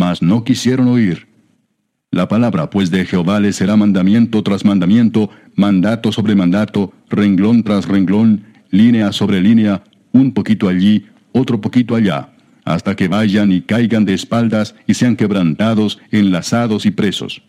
mas no quisieron oír. La palabra pues de Jehová les será mandamiento tras mandamiento, mandato sobre mandato, renglón tras renglón, línea sobre línea, un poquito allí, otro poquito allá, hasta que vayan y caigan de espaldas y sean quebrantados, enlazados y presos.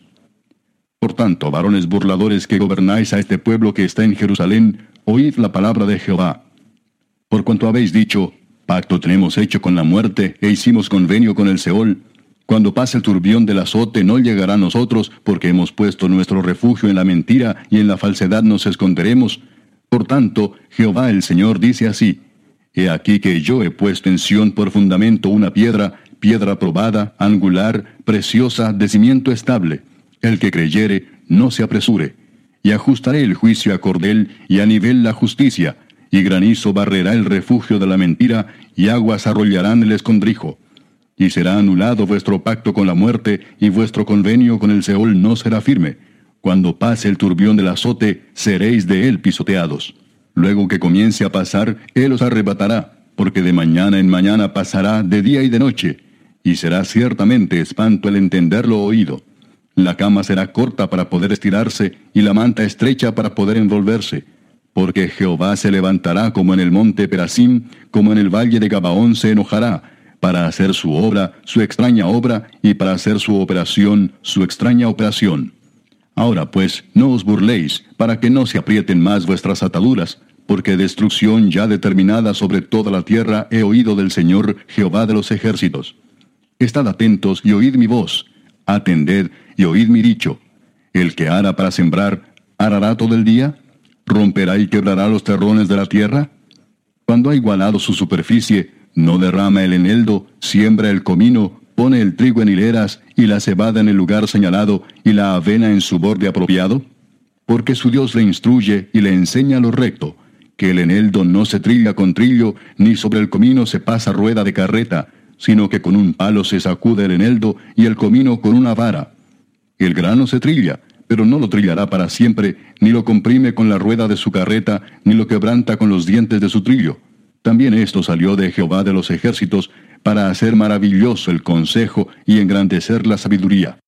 Por tanto, varones burladores que gobernáis a este pueblo que está en Jerusalén, oíd la palabra de Jehová. Por cuanto habéis dicho, pacto tenemos hecho con la muerte, e hicimos convenio con el Seol, cuando pase el turbión del azote no llegará a nosotros, porque hemos puesto nuestro refugio en la mentira, y en la falsedad nos esconderemos. Por tanto, Jehová el Señor dice así: He aquí que yo he puesto en Sión por fundamento una piedra, piedra probada, angular, preciosa, de cimiento estable. El que creyere, no se apresure. Y ajustaré el juicio a cordel, y a nivel la justicia, y granizo barrerá el refugio de la mentira, y aguas arrollarán el escondrijo. Y será anulado vuestro pacto con la muerte, y vuestro convenio con el Seol no será firme. Cuando pase el turbión del azote, seréis de él pisoteados. Luego que comience a pasar, él os arrebatará, porque de mañana en mañana pasará, de día y de noche. Y será ciertamente espanto el entenderlo oído. La cama será corta para poder estirarse, y la manta estrecha para poder envolverse. Porque Jehová se levantará como en el monte Perasim, como en el valle de Gabaón se enojará, para hacer su obra, su extraña obra, y para hacer su operación, su extraña operación. Ahora pues, no os burléis, para que no se aprieten más vuestras ataduras, porque destrucción ya determinada sobre toda la tierra he oído del Señor, Jehová de los ejércitos. Estad atentos y oíd mi voz, atended y oíd mi dicho. El que ara para sembrar, ¿arará todo el día? ¿Romperá y quebrará los terrones de la tierra? Cuando ha igualado su superficie, no derrama el eneldo, siembra el comino, pone el trigo en hileras, y la cebada en el lugar señalado, y la avena en su borde apropiado. Porque su Dios le instruye y le enseña lo recto, que el eneldo no se trilla con trillo, ni sobre el comino se pasa rueda de carreta, sino que con un palo se sacude el eneldo, y el comino con una vara. El grano se trilla, pero no lo trillará para siempre, ni lo comprime con la rueda de su carreta, ni lo quebranta con los dientes de su trillo. También esto salió de Jehová de los ejércitos, para hacer maravilloso el consejo y engrandecer la sabiduría.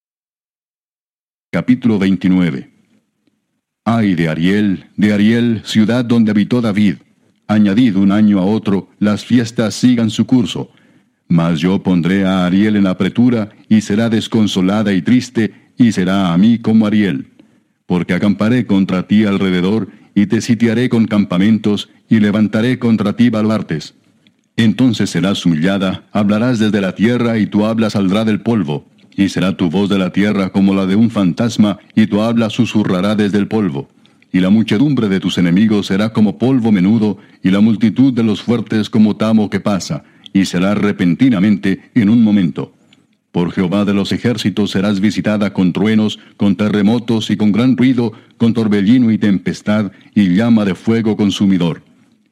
Capítulo 29. Ay de Ariel, ciudad donde habitó David. Añadid un año a otro, las fiestas sigan su curso. Mas yo pondré a Ariel en apretura, y será desconsolada y triste, y será a mí como Ariel. Porque acamparé contra ti alrededor, y te sitiaré con campamentos, y levantaré contra ti baluartes. Entonces serás humillada, hablarás desde la tierra, y tu habla saldrá del polvo. Y será tu voz de la tierra como la de un fantasma, y tu habla susurrará desde el polvo. Y la muchedumbre de tus enemigos será como polvo menudo, y la multitud de los fuertes como tamo que pasa, y será repentinamente en un momento. Por Jehová de los ejércitos serás visitada con truenos, con terremotos y con gran ruido, con torbellino y tempestad, y llama de fuego consumidor.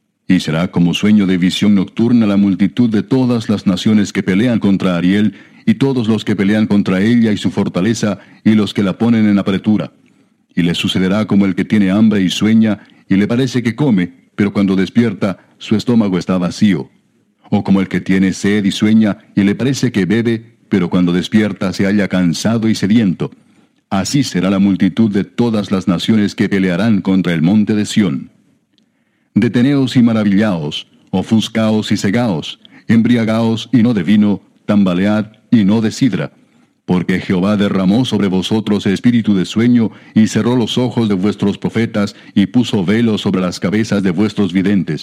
Y será como sueño de visión nocturna la multitud de todas las naciones que pelean contra Ariel, y todos los que pelean contra ella y su fortaleza, y los que la ponen en apretura. Y le sucederá como el que tiene hambre y sueña, y le parece que come, pero cuando despierta, su estómago está vacío. O como el que tiene sed y sueña, y le parece que bebe, pero cuando despierta se halla cansado y sediento. Así será la multitud de todas las naciones que pelearán contra el monte de Sión. Deteneos y maravillaos, ofuscaos y cegaos, embriagaos y no de vino, tambalead y no de sidra. Porque Jehová derramó sobre vosotros espíritu de sueño, y cerró los ojos de vuestros profetas, y puso velo sobre las cabezas de vuestros videntes.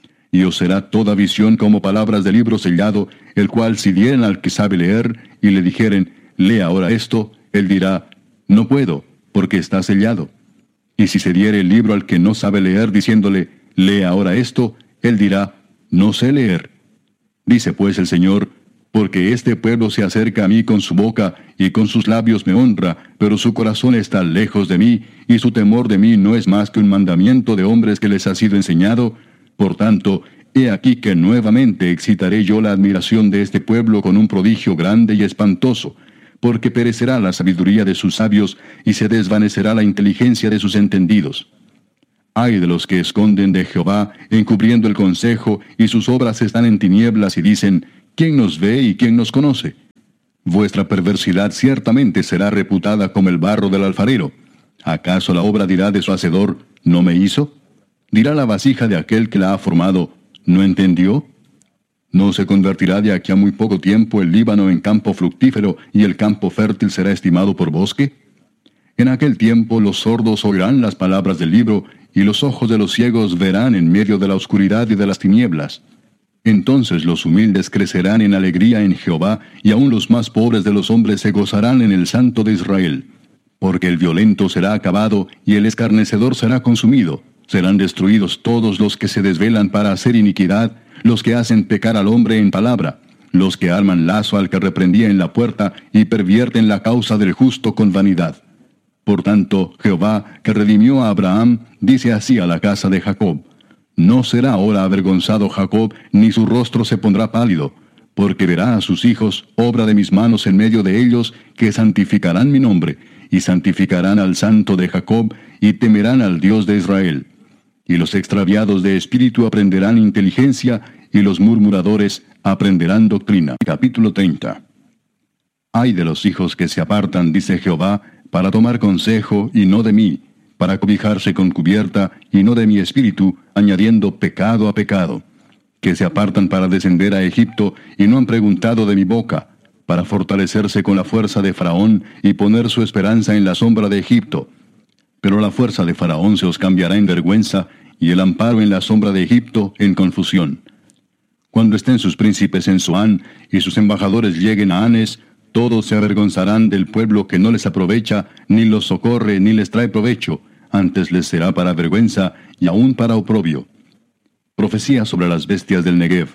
Y os será toda visión como palabras de libro sellado, el cual si dieren al que sabe leer, y le dijeren, lea ahora esto, él dirá, no puedo, porque está sellado. Y si se diere el libro al que no sabe leer, diciéndole, lea ahora esto, él dirá, no sé leer. Dice pues el Señor, porque este pueblo se acerca a mí con su boca, y con sus labios me honra, pero su corazón está lejos de mí, y su temor de mí no es más que un mandamiento de hombres que les ha sido enseñado. Por tanto, he aquí que nuevamente excitaré yo la admiración de este pueblo con un prodigio grande y espantoso, porque perecerá la sabiduría de sus sabios, y se desvanecerá la inteligencia de sus entendidos. Ay de los que esconden de Jehová, encubriendo el consejo, y sus obras están en tinieblas, y dicen, ¿quién nos ve y quién nos conoce? Vuestra perversidad ciertamente será reputada como el barro del alfarero. ¿Acaso la obra dirá de su hacedor, no me hizo? ¿Dirá la vasija de aquel que la ha formado, no entendió? ¿No se convertirá de aquí a muy poco tiempo el Líbano en campo fructífero y el campo fértil será estimado por bosque? En aquel tiempo los sordos oirán las palabras del libro, y los ojos de los ciegos verán en medio de la oscuridad y de las tinieblas. Entonces los humildes crecerán en alegría en Jehová, y aun los más pobres de los hombres se gozarán en el Santo de Israel. Porque el violento será acabado, y el escarnecedor será consumido. Serán destruidos todos los que se desvelan para hacer iniquidad, los que hacen pecar al hombre en palabra, los que arman lazo al que reprendía en la puerta, y pervierten la causa del justo con vanidad. Por tanto, Jehová, que redimió a Abraham, dice así a la casa de Jacob: No será ahora avergonzado Jacob, ni su rostro se pondrá pálido, porque verá a sus hijos, obra de mis manos en medio de ellos, que santificarán mi nombre, y santificarán al Santo de Jacob, y temerán al Dios de Israel. Y los extraviados de espíritu aprenderán inteligencia, y los murmuradores aprenderán doctrina. Capítulo 30. Ay de los hijos que se apartan, dice Jehová, para tomar consejo, y no de mí, para cobijarse con cubierta, y no de mi espíritu, añadiendo pecado a pecado, que se apartan para descender a Egipto, y no han preguntado de mi boca, para fortalecerse con la fuerza de Faraón, y poner su esperanza en la sombra de Egipto. Pero la fuerza de Faraón se os cambiará en vergüenza, y el amparo en la sombra de Egipto en confusión. Cuando estén sus príncipes en Zoán, y sus embajadores lleguen a Hanes, todos se avergonzarán del pueblo que no les aprovecha, ni los socorre, ni les trae provecho, antes les será para vergüenza, y aún para oprobio. Profecía sobre las bestias del Negev.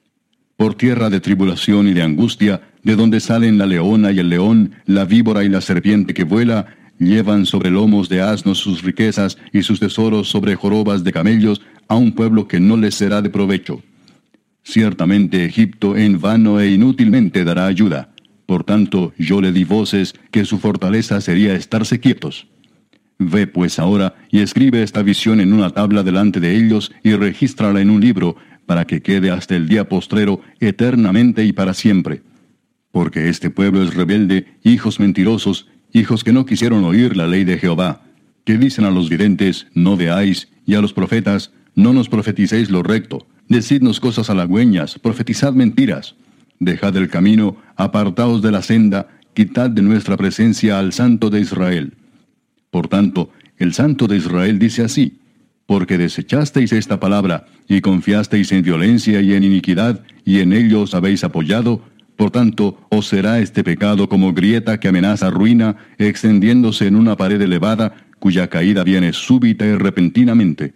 Por tierra de tribulación y de angustia, de donde salen la leona y el león, la víbora y la serpiente que vuela, llevan sobre lomos de asnos sus riquezas y sus tesoros sobre jorobas de camellos, a un pueblo que no les será de provecho. Ciertamente Egipto en vano e inútilmente dará ayuda. Por tanto, yo le di voces, que su fortaleza sería estarse quietos. Ve pues ahora, y escribe esta visión en una tabla delante de ellos, y regístrala en un libro, para que quede hasta el día postrero, eternamente y para siempre. Porque este pueblo es rebelde, hijos mentirosos, hijos que no quisieron oír la ley de Jehová, que dicen a los videntes, no veáis, y a los profetas, no nos profeticéis lo recto, decidnos cosas halagüeñas, profetizad mentiras. Dejad el camino, apartaos de la senda, quitad de nuestra presencia al Santo de Israel. Por tanto, el Santo de Israel dice así: porque desechasteis esta palabra, y confiasteis en violencia y en iniquidad, y en ello os habéis apoyado, por tanto, os será este pecado como grieta que amenaza ruina, extendiéndose en una pared elevada, cuya caída viene súbita y repentinamente.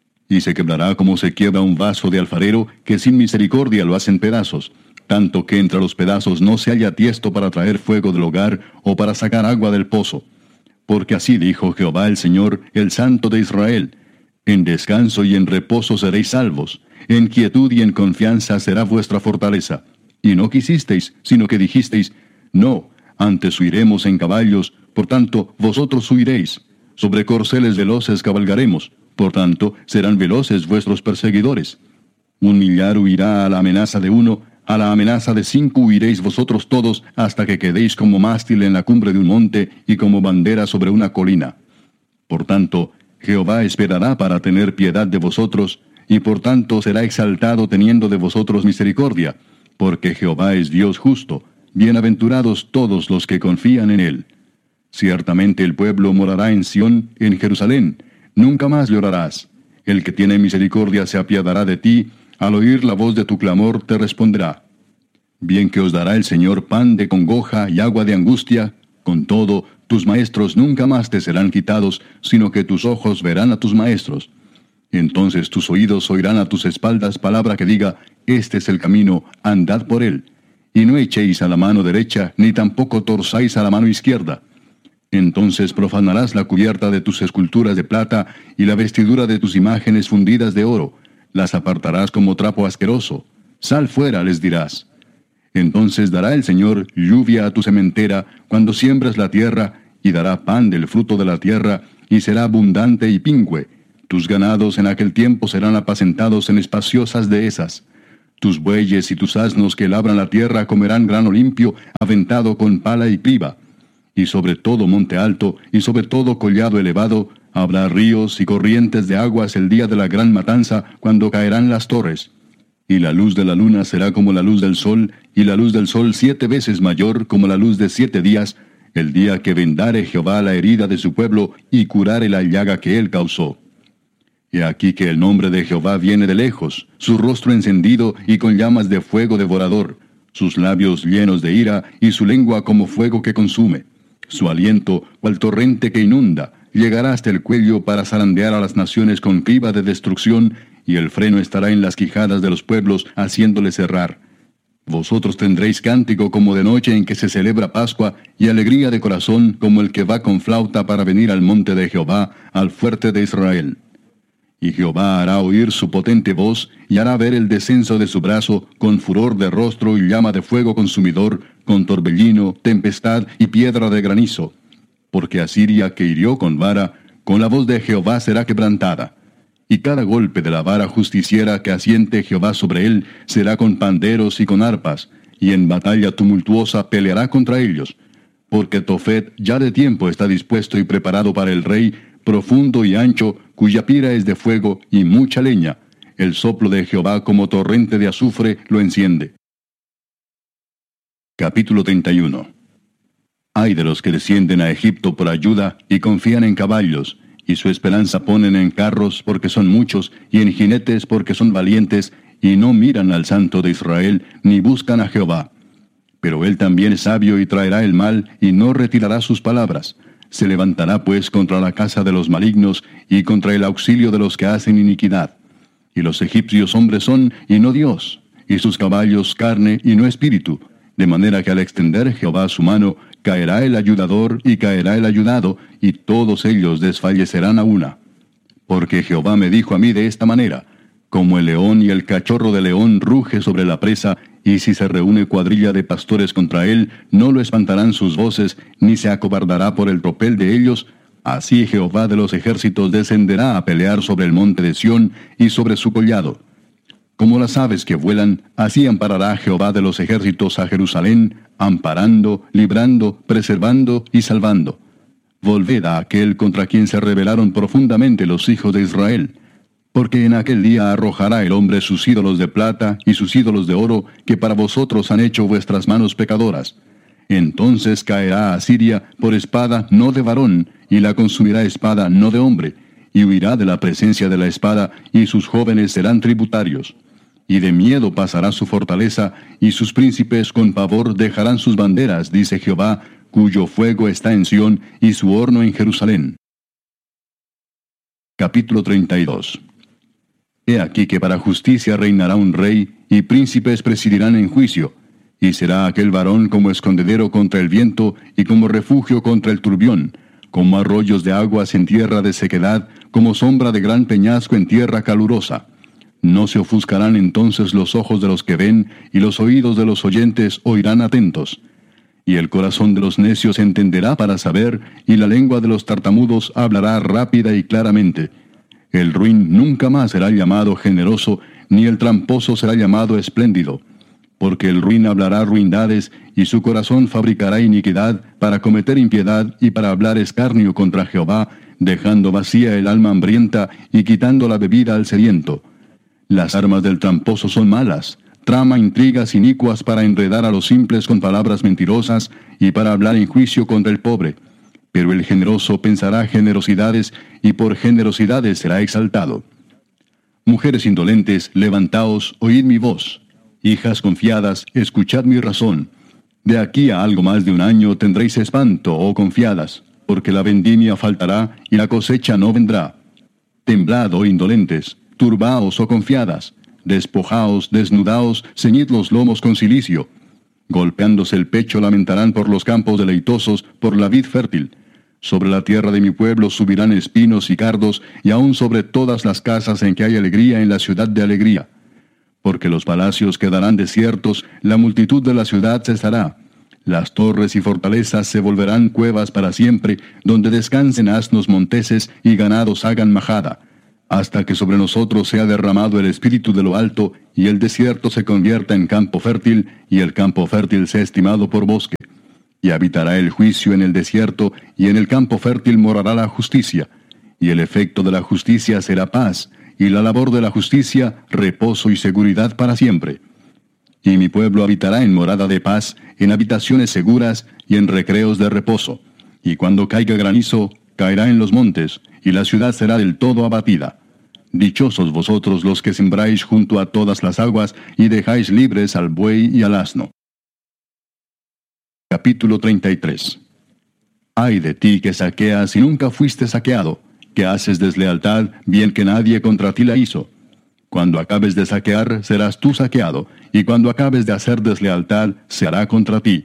Y se quebrará como se quiebra un vaso de alfarero, que sin misericordia lo hacen pedazos, tanto que entre los pedazos no se halla tiesto para traer fuego del hogar, o para sacar agua del pozo. Porque así dijo Jehová el Señor, el Santo de Israel: en descanso y en reposo seréis salvos, en quietud y en confianza será vuestra fortaleza. Y no quisisteis, sino que dijisteis: no, antes huiremos en caballos, por tanto vosotros huiréis. Sobre corceles veloces cabalgaremos, por tanto serán veloces vuestros perseguidores. Un millar huirá a la amenaza de uno, a la amenaza de 5 huiréis vosotros todos, hasta que quedéis como mástil en la cumbre de un monte, y como bandera sobre una colina. Por tanto, Jehová esperará para tener piedad de vosotros, y por tanto será exaltado teniendo de vosotros misericordia, porque Jehová es Dios justo, bienaventurados todos los que confían en él. Ciertamente el pueblo morará en Sión, en Jerusalén, nunca más llorarás. El que tiene misericordia se apiadará de ti, al oír la voz de tu clamor te responderá. Bien que os dará el Señor pan de congoja y agua de angustia, con todo, tus maestros nunca más te serán quitados, sino que tus ojos verán a tus maestros. Entonces tus oídos oirán a tus espaldas palabra que diga: este es el camino, andad por él. Y no echéis a la mano derecha, ni tampoco torzáis a la mano izquierda. Entonces profanarás la cubierta de tus esculturas de plata, y la vestidura de tus imágenes fundidas de oro. Las apartarás como trapo asqueroso. Sal fuera, les dirás. Entonces dará el Señor lluvia a tu sementera, cuando siembres la tierra, y dará pan del fruto de la tierra, y será abundante y pingüe. Tus ganados en aquel tiempo serán apacentados en espaciosas dehesas. Tus bueyes y tus asnos que labran la tierra comerán grano limpio, aventado con pala y criba. Y sobre todo monte alto, y sobre todo collado elevado, habrá ríos y corrientes de aguas el día de la gran matanza, cuando caerán las torres. Y la luz de la luna será como la luz del sol, y la luz del sol 7 veces mayor como la luz de 7 días, el día que vendare Jehová la herida de su pueblo, y curare la llaga que él causó. He aquí que el nombre de Jehová viene de lejos, su rostro encendido y con llamas de fuego devorador, sus labios llenos de ira y su lengua como fuego que consume. Su aliento, cual torrente que inunda, llegará hasta el cuello para zarandear a las naciones con criba de destrucción, y el freno estará en las quijadas de los pueblos, haciéndoles errar. Vosotros tendréis cántico como de noche en que se celebra Pascua, y alegría de corazón como el que va con flauta para venir al monte de Jehová, al fuerte de Israel. Y Jehová hará oír su potente voz, y hará ver el descenso de su brazo, con furor de rostro y llama de fuego consumidor, con torbellino, tempestad y piedra de granizo. Porque Asiria que hirió con vara, con la voz de Jehová será quebrantada. Y cada golpe de la vara justiciera que asiente Jehová sobre él, será con panderos y con arpas, y en batalla tumultuosa peleará contra ellos. Porque Tofet ya de tiempo está dispuesto y preparado para el rey, profundo y ancho, cuya pira es de fuego y mucha leña. El soplo de Jehová como torrente de azufre lo enciende. Capítulo 31. Ay de los que descienden a Egipto por ayuda y confían en caballos, y su esperanza ponen en carros porque son muchos, y en jinetes porque son valientes, y no miran al Santo de Israel, ni buscan a Jehová. Pero él también es sabio y traerá el mal, y no retirará sus palabras. Se levantará pues contra la casa de los malignos, y contra el auxilio de los que hacen iniquidad. Y los egipcios hombres son, y no Dios, y sus caballos carne, y no espíritu. De manera que al extender Jehová su mano, caerá el ayudador, y caerá el ayudado, y todos ellos desfallecerán a una. Porque Jehová me dijo a mí de esta manera: como el león y el cachorro de león ruge sobre la presa, y si se reúne cuadrilla de pastores contra él, no lo espantarán sus voces, ni se acobardará por el tropel de ellos, así Jehová de los ejércitos descenderá a pelear sobre el monte de Sión y sobre su collado. Como las aves que vuelan, así amparará Jehová de los ejércitos a Jerusalén, amparando, librando, preservando y salvando. Volved a aquel contra quien se rebelaron profundamente los hijos de Israel. Porque en aquel día arrojará el hombre sus ídolos de plata y sus ídolos de oro, que para vosotros han hecho vuestras manos pecadoras. Entonces caerá Asiria por espada no de varón, y la consumirá espada no de hombre, y huirá de la presencia de la espada, y sus jóvenes serán tributarios. Y de miedo pasará su fortaleza, y sus príncipes con pavor dejarán sus banderas, dice Jehová, cuyo fuego está en Sión, y su horno en Jerusalén. Capítulo 32. He aquí que para justicia reinará un rey, y príncipes presidirán en juicio, y será aquel varón como escondedero contra el viento, y como refugio contra el turbión, como arroyos de aguas en tierra de sequedad, como sombra de gran peñasco en tierra calurosa. No se ofuscarán entonces los ojos de los que ven, y los oídos de los oyentes oirán atentos. Y el corazón de los necios entenderá para saber, y la lengua de los tartamudos hablará rápida y claramente. El ruin nunca más será llamado generoso, ni el tramposo será llamado espléndido. Porque el ruin hablará ruindades, y su corazón fabricará iniquidad, para cometer impiedad y para hablar escarnio contra Jehová, dejando vacía el alma hambrienta y quitando la bebida al sediento. Las armas del tramposo son malas, trama intrigas inicuas para enredar a los simples con palabras mentirosas y para hablar en juicio contra el pobre. Pero el generoso pensará generosidades, y por generosidades será exaltado. Mujeres indolentes, levantaos, oíd mi voz. Hijas confiadas, escuchad mi razón. De aquí a algo más de un año tendréis espanto, oh confiadas, porque la vendimia faltará y la cosecha no vendrá. Temblad, oh indolentes, turbaos, oh confiadas, despojaos, desnudaos, ceñid los lomos con cilicio. Golpeándose el pecho lamentarán por los campos deleitosos, por la vid fértil. Sobre la tierra de mi pueblo subirán espinos y cardos, y aun sobre todas las casas en que hay alegría en la ciudad de alegría. Porque los palacios quedarán desiertos, la multitud de la ciudad cesará. Las torres y fortalezas se volverán cuevas para siempre, donde descansen asnos monteses y ganados hagan majada. hasta que sobre nosotros sea derramado el Espíritu de lo alto, y el desierto se convierta en campo fértil, y el campo fértil sea estimado por bosque. Y habitará el juicio en el desierto, y en el campo fértil morará la justicia. Y el efecto de la justicia será paz, y la labor de la justicia reposo y seguridad para siempre. Y mi pueblo habitará en morada de paz, en habitaciones seguras y en recreos de reposo. Y cuando caiga granizo, caerá en los montes, y la ciudad será del todo abatida. Dichosos vosotros los que sembráis junto a todas las aguas, y dejáis libres al buey y al asno. Capítulo 33. Ay de ti que saqueas y nunca fuiste saqueado, que haces deslealtad, bien que nadie contra ti la hizo. Cuando acabes de saquear, serás tú saqueado, y cuando acabes de hacer deslealtad, se hará contra ti.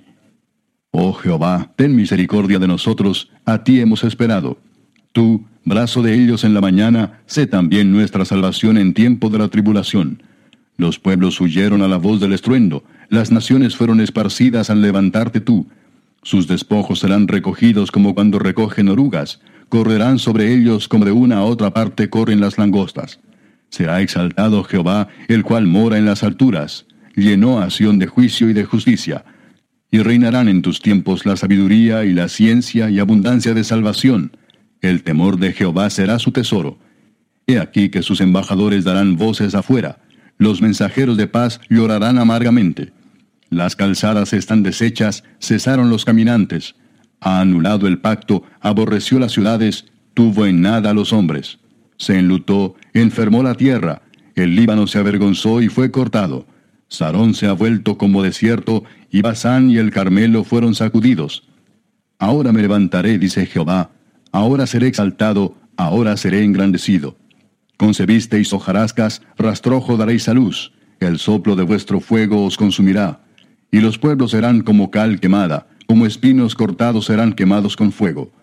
Oh Jehová, ten misericordia de nosotros, a ti hemos esperado. Tú, brazo de ellos en la mañana, sé también nuestra salvación en tiempo de la tribulación. Los pueblos huyeron a la voz del estruendo, las naciones fueron esparcidas al levantarte tú. Sus despojos serán recogidos como cuando recogen orugas, correrán sobre ellos como de una a otra parte corren las langostas. Será exaltado Jehová, el cual mora en las alturas, llenó a Sión de juicio y de justicia. Y reinarán en tus tiempos la sabiduría y la ciencia y abundancia de salvación. El temor de Jehová será su tesoro. He aquí que sus embajadores darán voces afuera. Los mensajeros de paz llorarán amargamente. Las calzadas están deshechas, cesaron los caminantes. Ha anulado el pacto, aborreció las ciudades, tuvo en nada a los hombres. Se enlutó, enfermó la tierra, el Líbano se avergonzó y fue cortado. Sarón se ha vuelto como desierto, y Basán y el Carmelo fueron sacudidos. Ahora me levantaré, dice Jehová, ahora seré exaltado, ahora seré engrandecido. Concebisteis hojarascas, rastrojo daréis a luz, el soplo de vuestro fuego os consumirá. Y los pueblos serán como cal quemada, como espinos cortados serán quemados con fuego.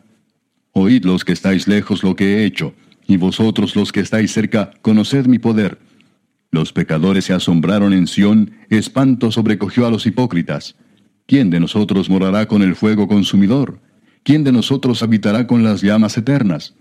Oíd los que estáis lejos lo que he hecho, y vosotros los que estáis cerca, conoced mi poder. Los pecadores se asombraron en Sión, espanto sobrecogió a los hipócritas. ¿Quién de nosotros morará con el fuego consumidor? ¿Quién de nosotros habitará con las llamas eternas?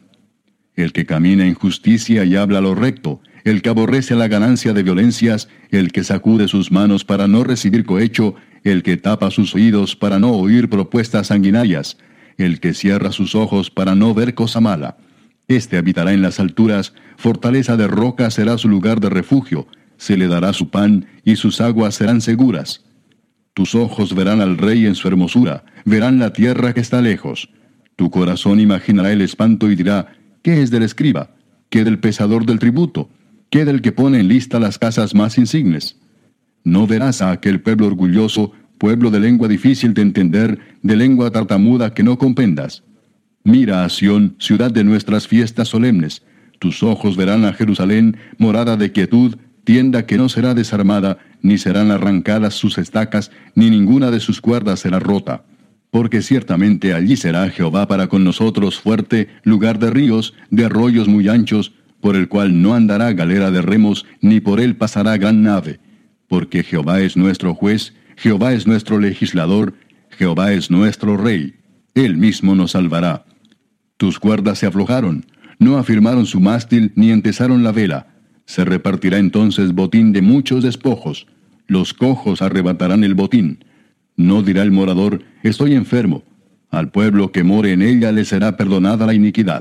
El que camina en justicia y habla lo recto, el que aborrece la ganancia de violencias, el que sacude sus manos para no recibir cohecho, el que tapa sus oídos para no oír propuestas sanguinarias, el que cierra sus ojos para no ver cosa mala. Este habitará en las alturas, fortaleza de roca será su lugar de refugio, se le dará su pan, y sus aguas serán seguras. Tus ojos verán al rey en su hermosura, verán la tierra que está lejos. Tu corazón imaginará el espanto y dirá, ¿qué es del escriba? ¿Qué del pesador del tributo? ¿Qué del que pone en lista las casas más insignes? No verás a aquel pueblo orgulloso, pueblo de lengua difícil de entender, de lengua tartamuda que no comprendas. Mira a Sión, ciudad de nuestras fiestas solemnes. Tus ojos verán a Jerusalén, morada de quietud, tienda que no será desarmada, ni serán arrancadas sus estacas, ni ninguna de sus cuerdas será rota. Porque ciertamente allí será Jehová para con nosotros fuerte, lugar de ríos, de arroyos muy anchos, por el cual no andará galera de remos, ni por él pasará gran nave. Porque Jehová es nuestro juez, Jehová es nuestro legislador, Jehová es nuestro rey. Él mismo nos salvará. Tus cuerdas se aflojaron, no afirmaron su mástil ni entesaron la vela. Se repartirá entonces botín de muchos despojos. Los cojos arrebatarán el botín. No dirá el morador, estoy enfermo. Al pueblo que more en ella le será perdonada la iniquidad.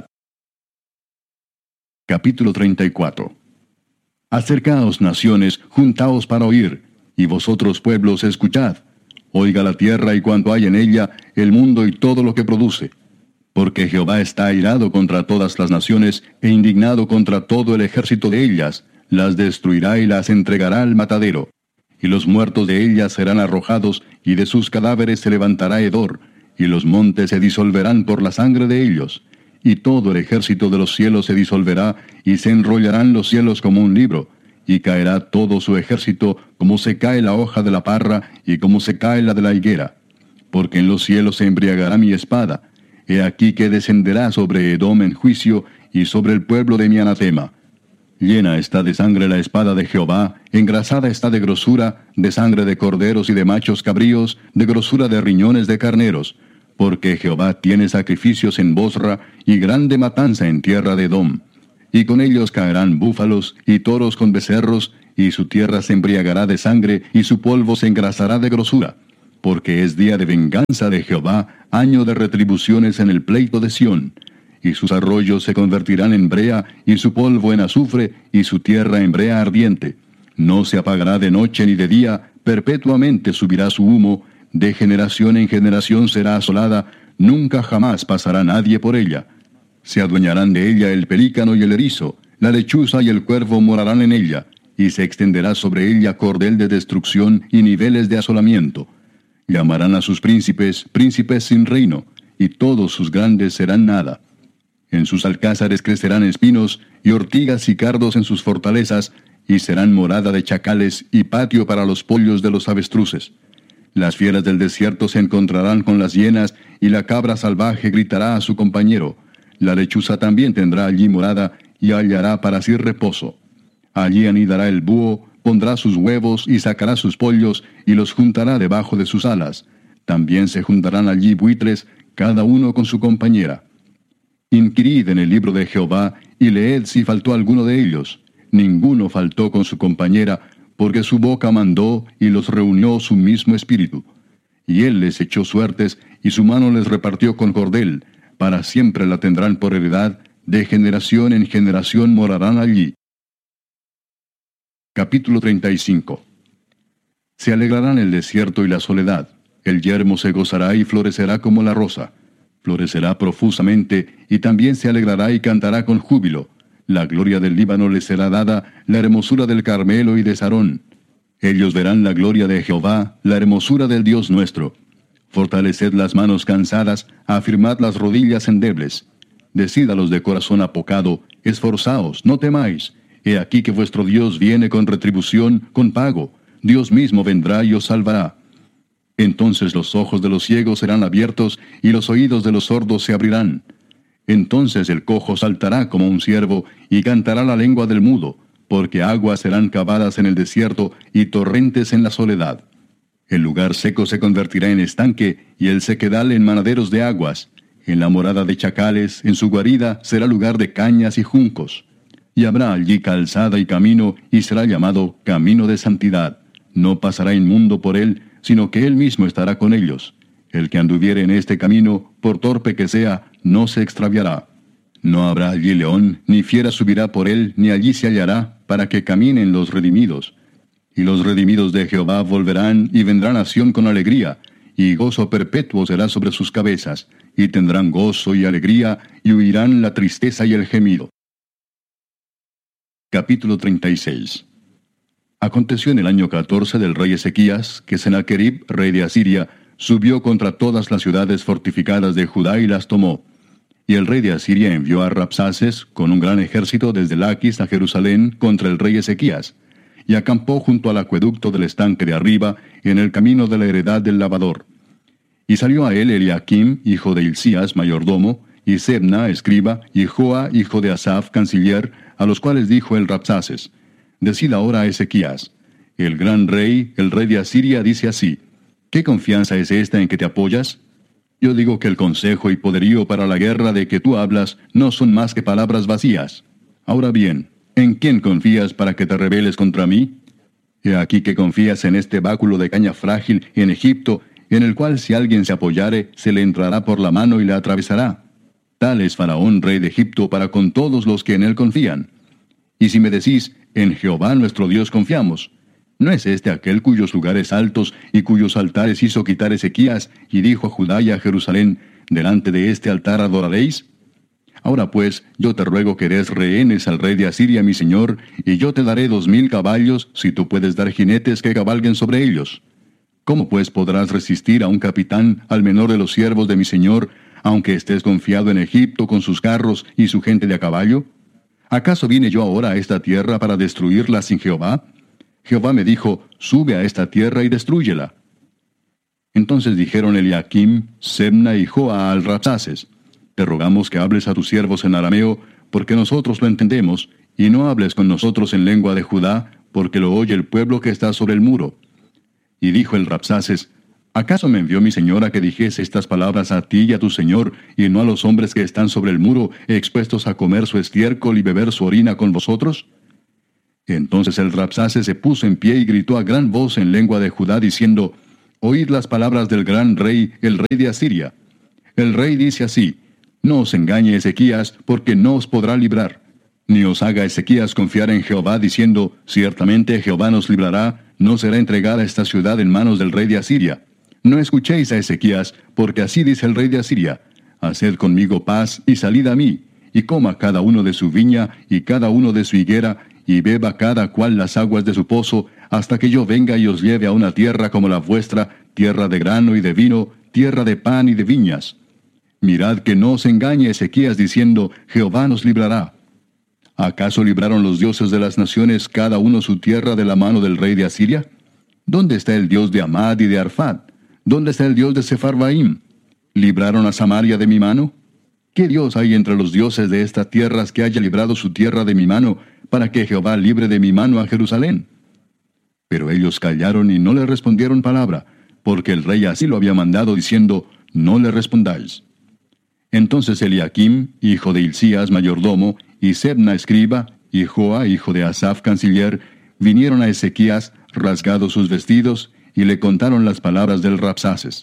Capítulo 34. Acercaos, naciones, juntaos para oír, y vosotros pueblos escuchad. Oiga la tierra y cuanto hay en ella, el mundo y todo lo que produce. Porque Jehová está airado contra todas las naciones, e indignado contra todo el ejército de ellas, las destruirá y las entregará al matadero. Y los muertos de ellas serán arrojados, y de sus cadáveres se levantará hedor, y los montes se disolverán por la sangre de ellos. Y todo el ejército de los cielos se disolverá, y se enrollarán los cielos como un libro, y caerá todo su ejército, como se cae la hoja de la parra, y como se cae la de la higuera. Porque en los cielos se embriagará mi espada. He aquí que descenderá sobre Edom en juicio, y sobre el pueblo de mi anatema. Llena está de sangre la espada de Jehová, engrasada está de grosura, de sangre de corderos y de machos cabríos, de grosura de riñones de carneros. Porque Jehová tiene sacrificios en Bosra, y grande matanza en tierra de Edom. y con ellos caerán búfalos y toros con becerros, y su tierra se embriagará de sangre, y su polvo se engrasará de grosura. Porque es día de venganza de Jehová, año de retribuciones en el pleito de Sión. Y sus arroyos se convertirán en brea, y su polvo en azufre, y su tierra en brea ardiente. No se apagará de noche ni de día, perpetuamente subirá su humo, de generación en generación será asolada, nunca jamás pasará nadie por ella. Se adueñarán de ella el pelícano y el erizo, la lechuza y el cuervo morarán en ella, y se extenderá sobre ella cordel de destrucción y niveles de asolamiento. Llamarán a sus príncipes, príncipes sin reino, y todos sus grandes serán nada. En sus alcázares crecerán espinos, y ortigas y cardos en sus fortalezas, y serán morada de chacales y patio para los pollos de los avestruces. Las fieras del desierto se encontrarán con las hienas, y la cabra salvaje gritará a su compañero. La lechuza también tendrá allí morada, y hallará para sí reposo. Allí anidará el búho, pondrá sus huevos, y sacará sus pollos, y los juntará debajo de sus alas. También se juntarán allí buitres, cada uno con su compañera. Inquirid en el libro de Jehová, y leed si faltó alguno de ellos. Ninguno faltó con su compañera, porque su boca mandó, y los reunió su mismo espíritu. Y él les echó suertes, y su mano les repartió con cordel. Para siempre la tendrán por heredad, de generación en generación morarán allí. Capítulo 35. Se alegrarán el desierto y la soledad. El yermo se gozará y florecerá como la rosa. Florecerá profusamente, y también se alegrará y cantará con júbilo. La gloria del Líbano les será dada, la hermosura del Carmelo y de Sarón. Ellos verán la gloria de Jehová, la hermosura del Dios nuestro. Fortaleced las manos cansadas, afirmad las rodillas endebles. Decid a los de corazón apocado, esforzaos, no temáis. He aquí que vuestro Dios viene con retribución, con pago. Dios mismo vendrá y os salvará. Entonces los ojos de los ciegos serán abiertos, y los oídos de los sordos se abrirán. Entonces el cojo saltará como un ciervo, y cantará la lengua del mudo, porque aguas serán cavadas en el desierto, y torrentes en la soledad. El lugar seco se convertirá en estanque, y el sequedal en manaderos de aguas. En la morada de chacales, en su guarida, será lugar de cañas y juncos. Y habrá allí calzada y camino, y será llamado camino de santidad. No pasará inmundo por él, sino que él mismo estará con ellos. El que anduviere en este camino, por torpe que sea, no se extraviará. No habrá allí león, ni fiera subirá por él, ni allí se hallará, para que caminen los redimidos. Y los redimidos de Jehová volverán, y vendrán a Sión con alegría, y gozo perpetuo será sobre sus cabezas, y tendrán gozo y alegría, y huirán la tristeza y el gemido. Capítulo 36. Aconteció en el año 14 del rey Ezequías, que Sennacherib, rey de Asiria, subió contra todas las ciudades fortificadas de Judá y las tomó. Y el rey de Asiria envió a Rabsaces con un gran ejército desde Laquis a Jerusalén contra el rey Ezequías, y acampó junto al acueducto del estanque de arriba, en el camino de la heredad del lavador. Y salió a él Eliakim, hijo de Hilcías, mayordomo, y Sebna, escriba, y Joa, hijo de Asaph, canciller, a los cuales dijo el Rabsaces: Decid ahora a Ezequías: el gran rey, el rey de Asiria, dice así: ¿qué confianza es esta en que te apoyas? Yo digo que el consejo y poderío para la guerra de que tú hablas no son más que palabras vacías. Ahora bien, ¿en quién confías para que te rebeles contra mí? He aquí que confías en este báculo de caña frágil en Egipto, en el cual si alguien se apoyare, se le entrará por la mano y le atravesará. Tal es Faraón, rey de Egipto, para con todos los que en él confían. Y si me decís: en Jehová nuestro Dios confiamos, ¿no es este aquel cuyos lugares altos y cuyos altares hizo quitar Ezequías, y dijo a Judá y a Jerusalén: delante de este altar adoraréis? Ahora pues, yo te ruego que des rehenes al rey de Asiria mi señor, y yo te daré 2000 caballos, si tú puedes dar jinetes que cabalguen sobre ellos. ¿Cómo pues podrás resistir a un capitán, al menor de los siervos de mi señor, aunque estés confiado en Egipto con sus carros y su gente de a caballo? ¿Acaso vine yo ahora a esta tierra para destruirla sin Jehová? Jehová me dijo: sube a esta tierra y destrúyela. Entonces dijeron Eliakim, Sebna y Joa al Rabsaces: te rogamos que hables a tus siervos en arameo, porque nosotros lo entendemos, y no hables con nosotros en lengua de Judá, porque lo oye el pueblo que está sobre el muro. Y dijo el Rabsaces: ¿Acaso me envió mi señor a que dijese estas palabras a ti y a tu señor, y no a los hombres que están sobre el muro, expuestos a comer su estiércol y beber su orina con vosotros? Entonces el Rabsaces se puso en pie y gritó a gran voz en lengua de Judá, diciendo: Oíd las palabras del gran rey, el rey de Asiria. El rey dice así: No os engañe Ezequías, porque no os podrá librar. Ni os haga Ezequías confiar en Jehová, diciendo: Ciertamente Jehová nos librará, no será entregada esta ciudad en manos del rey de Asiria. No escuchéis a Ezequías, porque así dice el rey de Asiria: Haced conmigo paz, y salid a mí, y coma cada uno de su viña, y cada uno de su higuera, y beba cada cual las aguas de su pozo, hasta que yo venga y os lleve a una tierra como la vuestra, tierra de grano y de vino, tierra de pan y de viñas. Mirad que no os engañe Ezequías diciendo: Jehová nos librará. ¿Acaso libraron los dioses de las naciones cada uno su tierra de la mano del rey de Asiria? ¿Dónde está el Dios de Amad y de Arfad? ¿Dónde está el Dios de Sepharvaim? ¿Libraron a Samaria de mi mano? ¿Qué Dios hay entre los dioses de estas tierras que haya librado su tierra de mi mano, para que Jehová libre de mi mano a Jerusalén? Pero ellos callaron y no le respondieron palabra, porque el rey así lo había mandado, diciendo: No le respondáis. Entonces Eliakim, hijo de Hilcías, mayordomo, y Sebna, escriba, y Joa, hijo de Asaf, canciller, vinieron a Ezequías, rasgados sus vestidos, y le contaron las palabras del Rabsaces.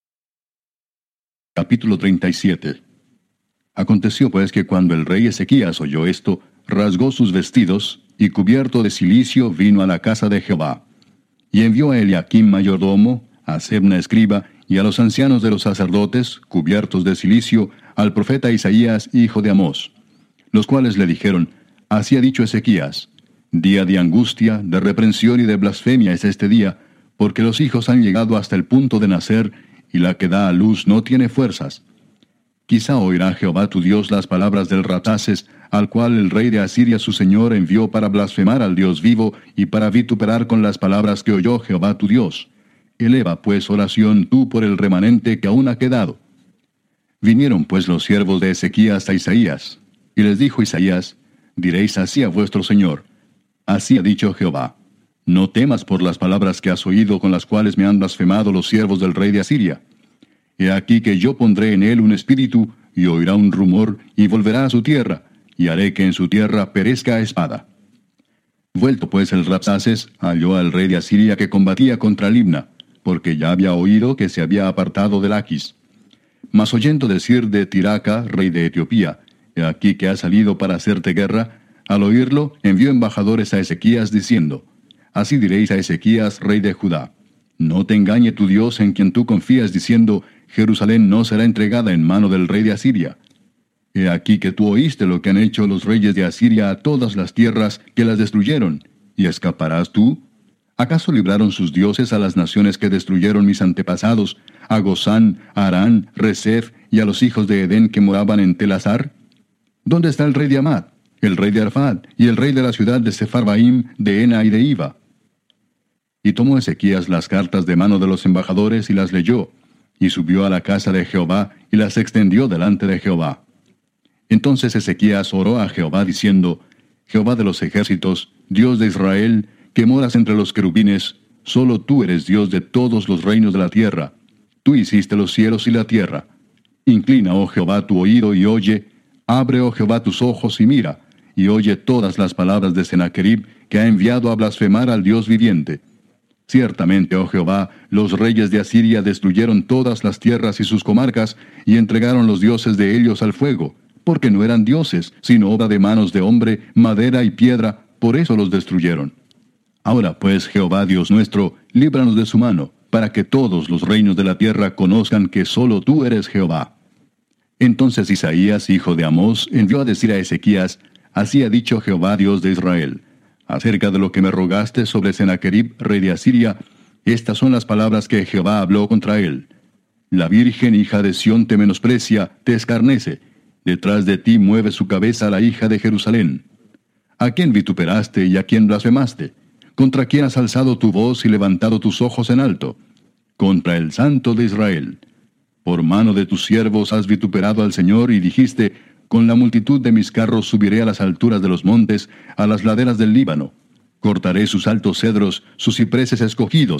Capítulo 37. Aconteció pues que cuando el rey Ezequías oyó esto, rasgó sus vestidos, y cubierto de cilicio vino a la casa de Jehová. Y envió a Eliakim mayordomo, a Sebna escriba, y a los ancianos de los sacerdotes, cubiertos de cilicio, al profeta Isaías, hijo de Amós, los cuales le dijeron: Así ha dicho Ezequías: Día de angustia, de reprensión y de blasfemia es este día, porque los hijos han llegado hasta el punto de nacer, y la que da a luz no tiene fuerzas. Quizá oirá Jehová tu Dios las palabras del Rabsaces, al cual el rey de Asiria su señor envió para blasfemar al Dios vivo, y para vituperar con las palabras que oyó Jehová tu Dios. Eleva pues oración tú por el remanente que aún ha quedado. Vinieron pues los siervos de Ezequías a Isaías, y les dijo Isaías: Diréis así a vuestro señor: Así ha dicho Jehová: No temas por las palabras que has oído, con las cuales me han blasfemado los siervos del rey de Asiria. He aquí que yo pondré en él un espíritu, y oirá un rumor, y volverá a su tierra, y haré que en su tierra perezca a espada. Vuelto pues el Rabsaces, halló al rey de Asiria que combatía contra Libna, porque ya había oído que se había apartado de Laquis. Mas oyendo decir de Tiraca, rey de Etiopía: He aquí que ha salido para hacerte guerra, al oírlo envió embajadores a Ezequías diciendo: Así diréis a Ezequías, rey de Judá: No te engañe tu Dios en quien tú confías, diciendo: Jerusalén no será entregada en mano del rey de Asiria. He aquí que tú oíste lo que han hecho los reyes de Asiria a todas las tierras que las destruyeron, ¿y escaparás tú? ¿Acaso libraron sus dioses a las naciones que destruyeron mis antepasados, a Gozán, a Harán, Resef y a los hijos de Edén que moraban en Telasar? ¿Dónde está el rey de Amad, el rey de Arfad, y el rey de la ciudad de Sepharvaim, de Ena y de Iva? Y tomó Ezequías las cartas de mano de los embajadores y las leyó, y subió a la casa de Jehová y las extendió delante de Jehová. Entonces Ezequías oró a Jehová diciendo: Jehová de los ejércitos, Dios de Israel, que moras entre los querubines, solo tú eres Dios de todos los reinos de la tierra. Tú hiciste los cielos y la tierra. Inclina, oh Jehová, tu oído y oye. Abre, oh Jehová, tus ojos y mira, y oye todas las palabras de Sennacherib, que ha enviado a blasfemar al Dios viviente. Ciertamente, oh Jehová, los reyes de Asiria destruyeron todas las tierras y sus comarcas, y entregaron los dioses de ellos al fuego, porque no eran dioses, sino obra de manos de hombre, madera y piedra, por eso los destruyeron. Ahora pues, Jehová Dios nuestro, líbranos de su mano, para que todos los reinos de la tierra conozcan que solo tú eres Jehová. Entonces Isaías, hijo de Amós, envió a decir a Ezequías: Así ha dicho Jehová Dios de Israel: Acerca de lo que me rogaste sobre Sennacherib, rey de Asiria, estas son las palabras que Jehová habló contra él. La virgen hija de Sión te menosprecia, te escarnece. Detrás de ti mueve su cabeza la hija de Jerusalén. ¿A quién vituperaste y a quién blasfemaste? ¿Contra quién has alzado tu voz y levantado tus ojos en alto? Contra el Santo de Israel. Por mano de tus siervos has vituperado al Señor y dijiste: Con la multitud de mis carros subiré a las alturas de los montes, a las laderas del Líbano. Cortaré sus altos cedros, sus cipreses escogidos.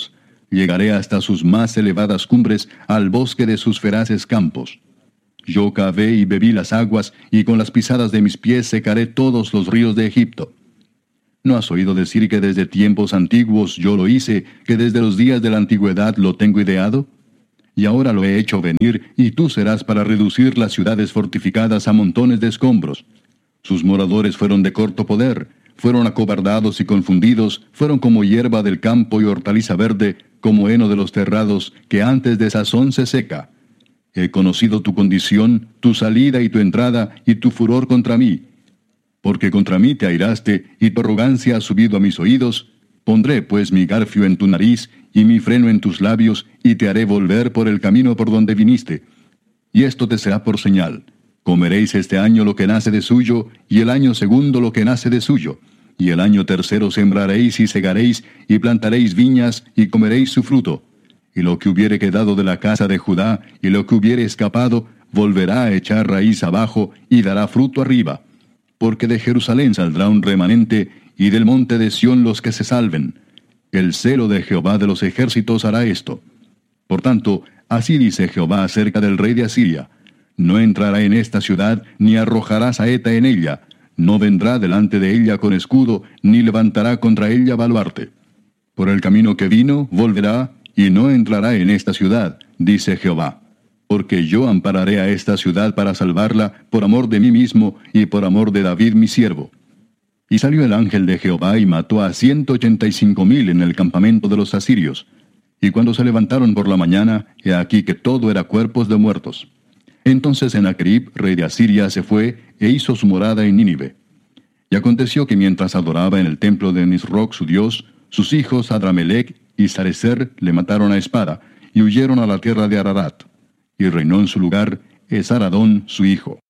llegaré hasta sus más elevadas cumbres, al bosque de sus feraces campos. Yo cavé y bebí las aguas, y con las pisadas de mis pies secaré todos los ríos de Egipto. ¿No has oído decir que desde tiempos antiguos yo lo hice, que desde los días de la antigüedad lo tengo ideado? Y ahora lo he hecho venir, y tú serás para reducir las ciudades fortificadas a montones de escombros. Sus moradores fueron de corto poder, fueron acobardados y confundidos, fueron como hierba del campo y hortaliza verde, como heno de los terrados, que antes de sazón se seca. He conocido tu condición, tu salida y tu entrada, y tu furor contra mí. Porque contra mí te airaste, y tu arrogancia ha subido a mis oídos. Pondré pues mi garfio en tu nariz, y mi freno en tus labios, y te haré volver por el camino por donde viniste. Y esto te será por señal. Comeréis este año lo que nace de suyo, y el año segundo lo que nace de suyo. Y el año tercero sembraréis y segaréis, y plantaréis viñas, y comeréis su fruto. Y lo que hubiere quedado de la casa de Judá, y lo que hubiere escapado, volverá a echar raíz abajo, y dará fruto arriba. Porque de Jerusalén saldrá un remanente, y del monte de Sión los que se salven. El celo de Jehová de los ejércitos hará esto. Por tanto, así dice Jehová acerca del rey de Asiria: no entrará en esta ciudad, ni arrojará saeta en ella, no vendrá delante de ella con escudo, ni levantará contra ella baluarte. Por el camino que vino, volverá, y no entrará en esta ciudad, dice Jehová. Porque yo ampararé a esta ciudad para salvarla, por amor de mí mismo, y por amor de David mi siervo. Y salió el ángel de Jehová, y mató a 185,000 en el campamento de los asirios. Y cuando se levantaron por la mañana, he aquí que todo era cuerpos de muertos. Entonces Sennacherib, rey de Asiria, se fue, e hizo su morada en Nínive. Y aconteció que mientras adoraba en el templo de Nisroch su dios, sus hijos Adramelech y Sarecer le mataron a espada, y huyeron a la tierra de Ararat. Y reinó en su lugar Esaradón su hijo.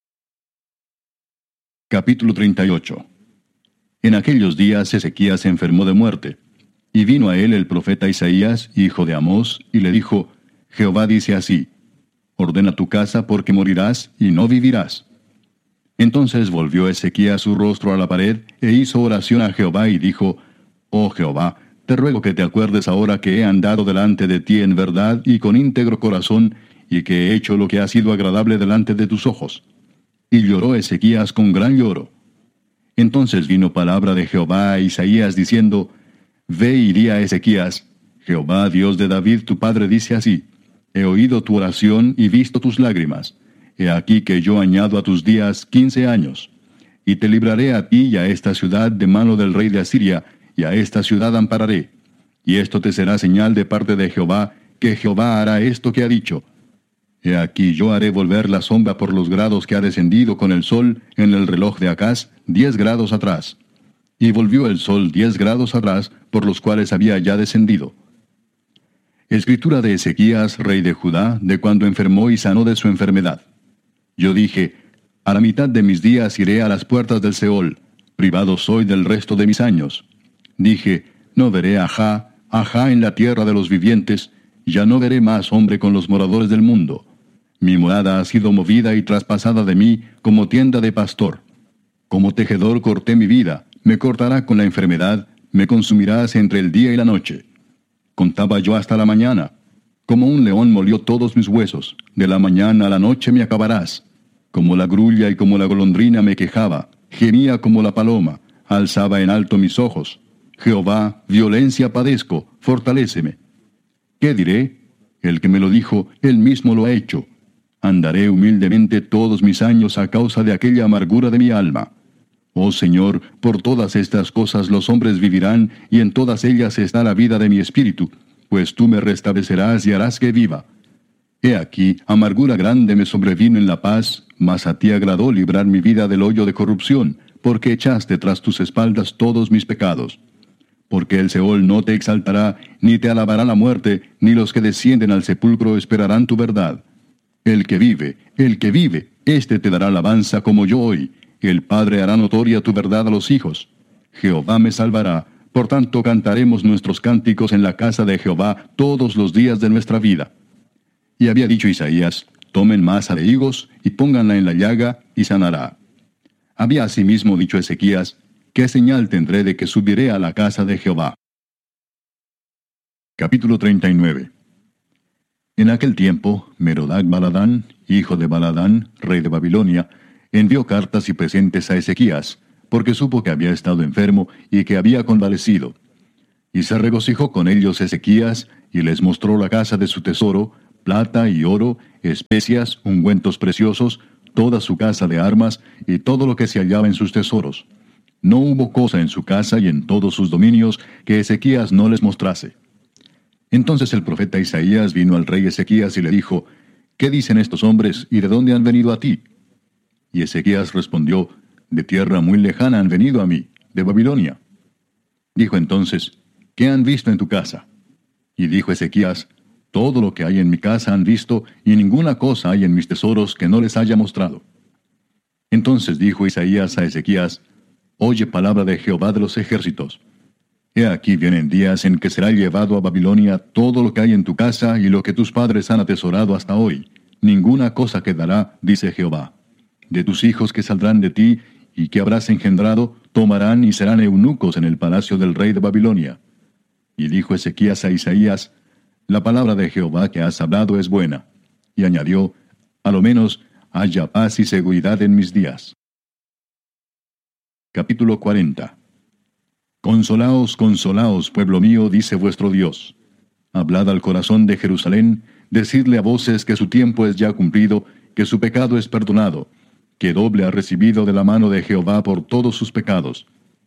Capítulo 38. En aquellos días Ezequías se enfermó de muerte. Y vino a él el profeta Isaías, hijo de Amós, y le dijo: Jehová dice así: ordena tu casa, porque morirás, y no vivirás. Entonces volvió Ezequías su rostro a la pared, e hizo oración a Jehová, y dijo: Oh Jehová, te ruego que te acuerdes ahora que he andado delante de ti en verdad y con íntegro corazón, y que he hecho lo que ha sido agradable delante de tus ojos. Y lloró Ezequías con gran lloro. Entonces vino palabra de Jehová a Isaías diciendo: Ve y di a Ezequías: Jehová, Dios de David tu padre, dice así: He oído tu oración y visto tus lágrimas. He aquí que yo añado a tus días 15 años. Y te libraré a ti y a esta ciudad de mano del rey de Asiria, y a esta ciudad ampararé. Y esto te será señal de parte de Jehová, que Jehová hará esto que ha dicho. He aquí yo haré volver la sombra por los grados que ha descendido con el sol en el reloj de Acaz 10 grados atrás. Y volvió el sol 10 grados atrás, por los cuales había ya descendido. Escritura de Ezequías, rey de Judá, de cuando enfermó y sanó de su enfermedad. Yo dije: a la mitad de mis días iré a las puertas del Seol, privado soy del resto de mis años. Dije: no veré ajá en la tierra de los vivientes, ya no veré más hombre con los moradores del mundo. Mi morada ha sido movida y traspasada de mí como tienda de pastor. Como tejedor corté mi vida, me cortará con la enfermedad, me consumirás entre el día y la noche. Contaba yo hasta la mañana. Como un león molió todos mis huesos, de la mañana a la noche me acabarás. Como la grulla y como la golondrina me quejaba, gemía como la paloma, alzaba en alto mis ojos. Jehová, violencia padezco, fortaléceme. ¿Qué diré? El que me lo dijo, él mismo lo ha hecho. Andaré humildemente todos mis años a causa de aquella amargura de mi alma. Oh Señor, por todas estas cosas los hombres vivirán, y en todas ellas está la vida de mi espíritu, pues tú me restablecerás y harás que viva. He aquí, amargura grande me sobrevino en la paz, mas a ti agradó librar mi vida del hoyo de corrupción, porque echaste tras tus espaldas todos mis pecados. Porque el Seol no te exaltará, ni te alabará la muerte, ni los que descienden al sepulcro esperarán tu verdad. El que vive, éste te dará alabanza como yo hoy. El Padre hará notoria tu verdad a los hijos. Jehová me salvará, por tanto cantaremos nuestros cánticos en la casa de Jehová todos los días de nuestra vida. Y había dicho Isaías: tomen masa de higos, y pónganla en la llaga, y sanará. Había asimismo dicho Ezequías: ¿qué señal tendré de que subiré a la casa de Jehová? Capítulo 39. En aquel tiempo, Merodach-Baladán, hijo de Baladán, rey de Babilonia, envió cartas y presentes a Ezequías, porque supo que había estado enfermo y que había convalecido. Y se regocijó con ellos Ezequías, y les mostró la casa de su tesoro, plata y oro, especias, ungüentos preciosos, toda su casa de armas, y todo lo que se hallaba en sus tesoros. No hubo cosa en su casa y en todos sus dominios que Ezequías no les mostrase. Entonces el profeta Isaías vino al rey Ezequías y le dijo, ¿qué dicen estos hombres y de dónde han venido a ti? Y Ezequías respondió, de tierra muy lejana han venido a mí, de Babilonia. Dijo entonces, ¿qué han visto en tu casa? Y dijo Ezequías, todo lo que hay en mi casa han visto, y ninguna cosa hay en mis tesoros que no les haya mostrado. Entonces dijo Isaías a Ezequías, oye palabra de Jehová de los ejércitos. He aquí vienen días en que será llevado a Babilonia todo lo que hay en tu casa y lo que tus padres han atesorado hasta hoy. Ninguna cosa quedará, dice Jehová. De tus hijos que saldrán de ti y que habrás engendrado, tomarán y serán eunucos en el palacio del rey de Babilonia. Y dijo Ezequías a Isaías, la palabra de Jehová que has hablado es buena. Y añadió, a lo menos haya paz y seguridad en mis días. Capítulo 40. Consolaos, consolaos, pueblo mío, dice vuestro Dios. Hablad al corazón de Jerusalén, decidle a voces que su tiempo es ya cumplido, que su pecado es perdonado, que doble ha recibido de la mano de Jehová por todos sus pecados.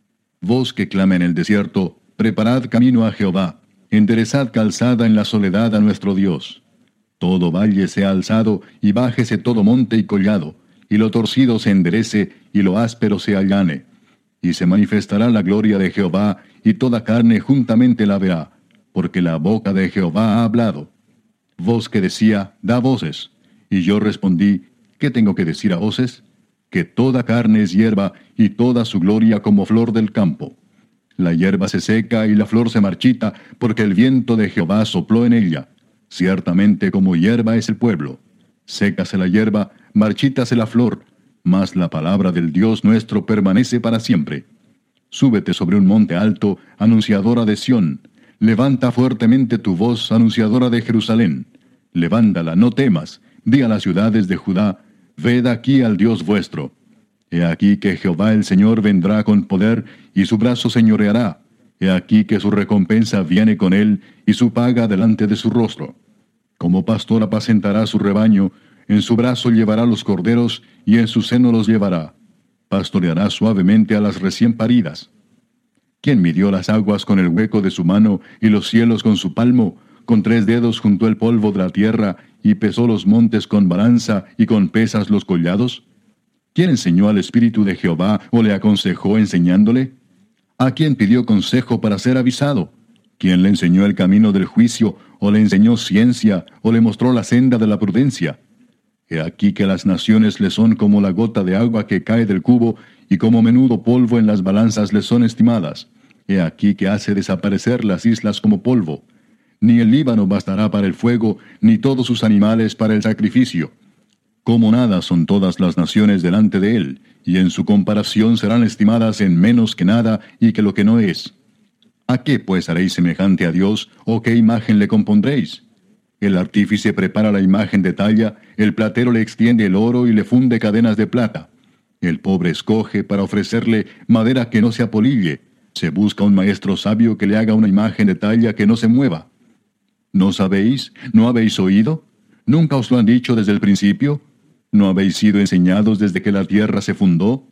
Vos que clama en el desierto, preparad camino a Jehová, enderezad calzada en la soledad a nuestro Dios. Todo valle sea alzado, y bájese todo monte y collado, y lo torcido se enderece, y lo áspero se allane. Y se manifestará la gloria de Jehová, y toda carne juntamente la verá, porque la boca de Jehová ha hablado. Voz que decía, da voces. Y yo respondí, ¿qué tengo que decir a voces? Que toda carne es hierba, y toda su gloria como flor del campo. La hierba se seca y la flor se marchita, porque el viento de Jehová sopló en ella. Ciertamente como hierba es el pueblo. Sécase la hierba, marchítase la flor, mas la palabra del Dios nuestro permanece para siempre. Súbete sobre un monte alto, anunciadora de Sión. Levanta fuertemente tu voz, anunciadora de Jerusalén. Levántala, no temas. Di a las ciudades de Judá, ved aquí al Dios vuestro. He aquí que Jehová el Señor vendrá con poder, y su brazo señoreará. He aquí que su recompensa viene con él, y su paga delante de su rostro. Como pastor apacentará su rebaño, en su brazo llevará los corderos, y en su seno los llevará. Pastoreará suavemente a las recién paridas. ¿Quién midió las aguas con el hueco de su mano, y los cielos con su palmo? Con 3 dedos juntó el polvo de la tierra, y pesó los montes con balanza, y con pesas los collados. ¿Quién enseñó al Espíritu de Jehová, o le aconsejó enseñándole? ¿A quién pidió consejo para ser avisado? ¿Quién le enseñó el camino del juicio, o le enseñó ciencia, o le mostró la senda de la prudencia? He aquí que las naciones le son como la gota de agua que cae del cubo, y como menudo polvo en las balanzas le son estimadas. He aquí que hace desaparecer las islas como polvo. Ni el Líbano bastará para el fuego, ni todos sus animales para el sacrificio. Como nada son todas las naciones delante de él, y en su comparación serán estimadas en menos que nada y que lo que no es. ¿A qué pues haréis semejante a Dios, o qué imagen le compondréis? El artífice prepara la imagen de talla, el platero le extiende el oro y le funde cadenas de plata. El pobre escoge para ofrecerle madera que no se apolille. Se busca un maestro sabio que le haga una imagen de talla que no se mueva. ¿No sabéis? ¿No habéis oído? ¿Nunca os lo han dicho desde el principio? ¿No habéis sido enseñados desde que la tierra se fundó?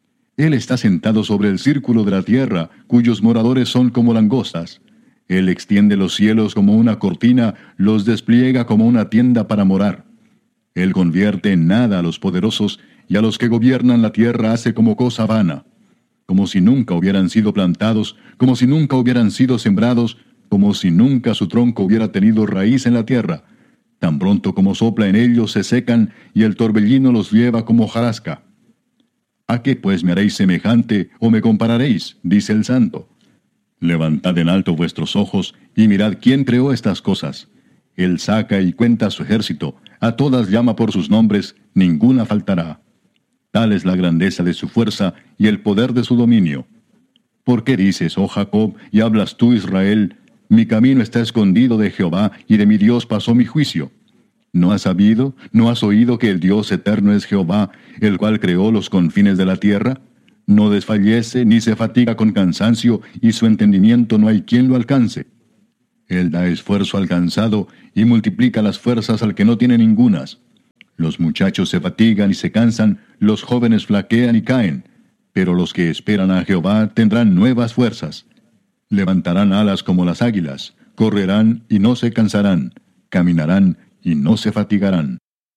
Él está sentado sobre el círculo de la tierra, cuyos moradores son como langostas. Él extiende los cielos como una cortina, los despliega como una tienda para morar. Él convierte en nada a los poderosos, y a los que gobiernan la tierra hace como cosa vana. Como si nunca hubieran sido plantados, como si nunca hubieran sido sembrados, como si nunca su tronco hubiera tenido raíz en la tierra. Tan pronto como sopla en ellos se secan, y el torbellino los lleva como hojarasca. ¿A qué pues me haréis semejante, o me compararéis? Dice el Santo. Levantad en alto vuestros ojos, y mirad quién creó estas cosas. Él saca y cuenta a su ejército, a todas llama por sus nombres, ninguna faltará. Tal es la grandeza de su fuerza, y el poder de su dominio. ¿Por qué dices, oh Jacob, y hablas tú, Israel, Mi camino está escondido de Jehová, y de mi Dios pasó mi juicio. ¿No has sabido, no has oído que el Dios eterno es Jehová, el cual creó los confines de la tierra? No desfallece ni se fatiga con cansancio, y su entendimiento no hay quien lo alcance. Él da esfuerzo al cansado, y multiplica las fuerzas al que no tiene ningunas. Los muchachos se fatigan y se cansan, los jóvenes flaquean y caen, pero los que esperan a Jehová tendrán nuevas fuerzas. Levantarán alas como las águilas, correrán y no se cansarán, caminarán y no se fatigarán.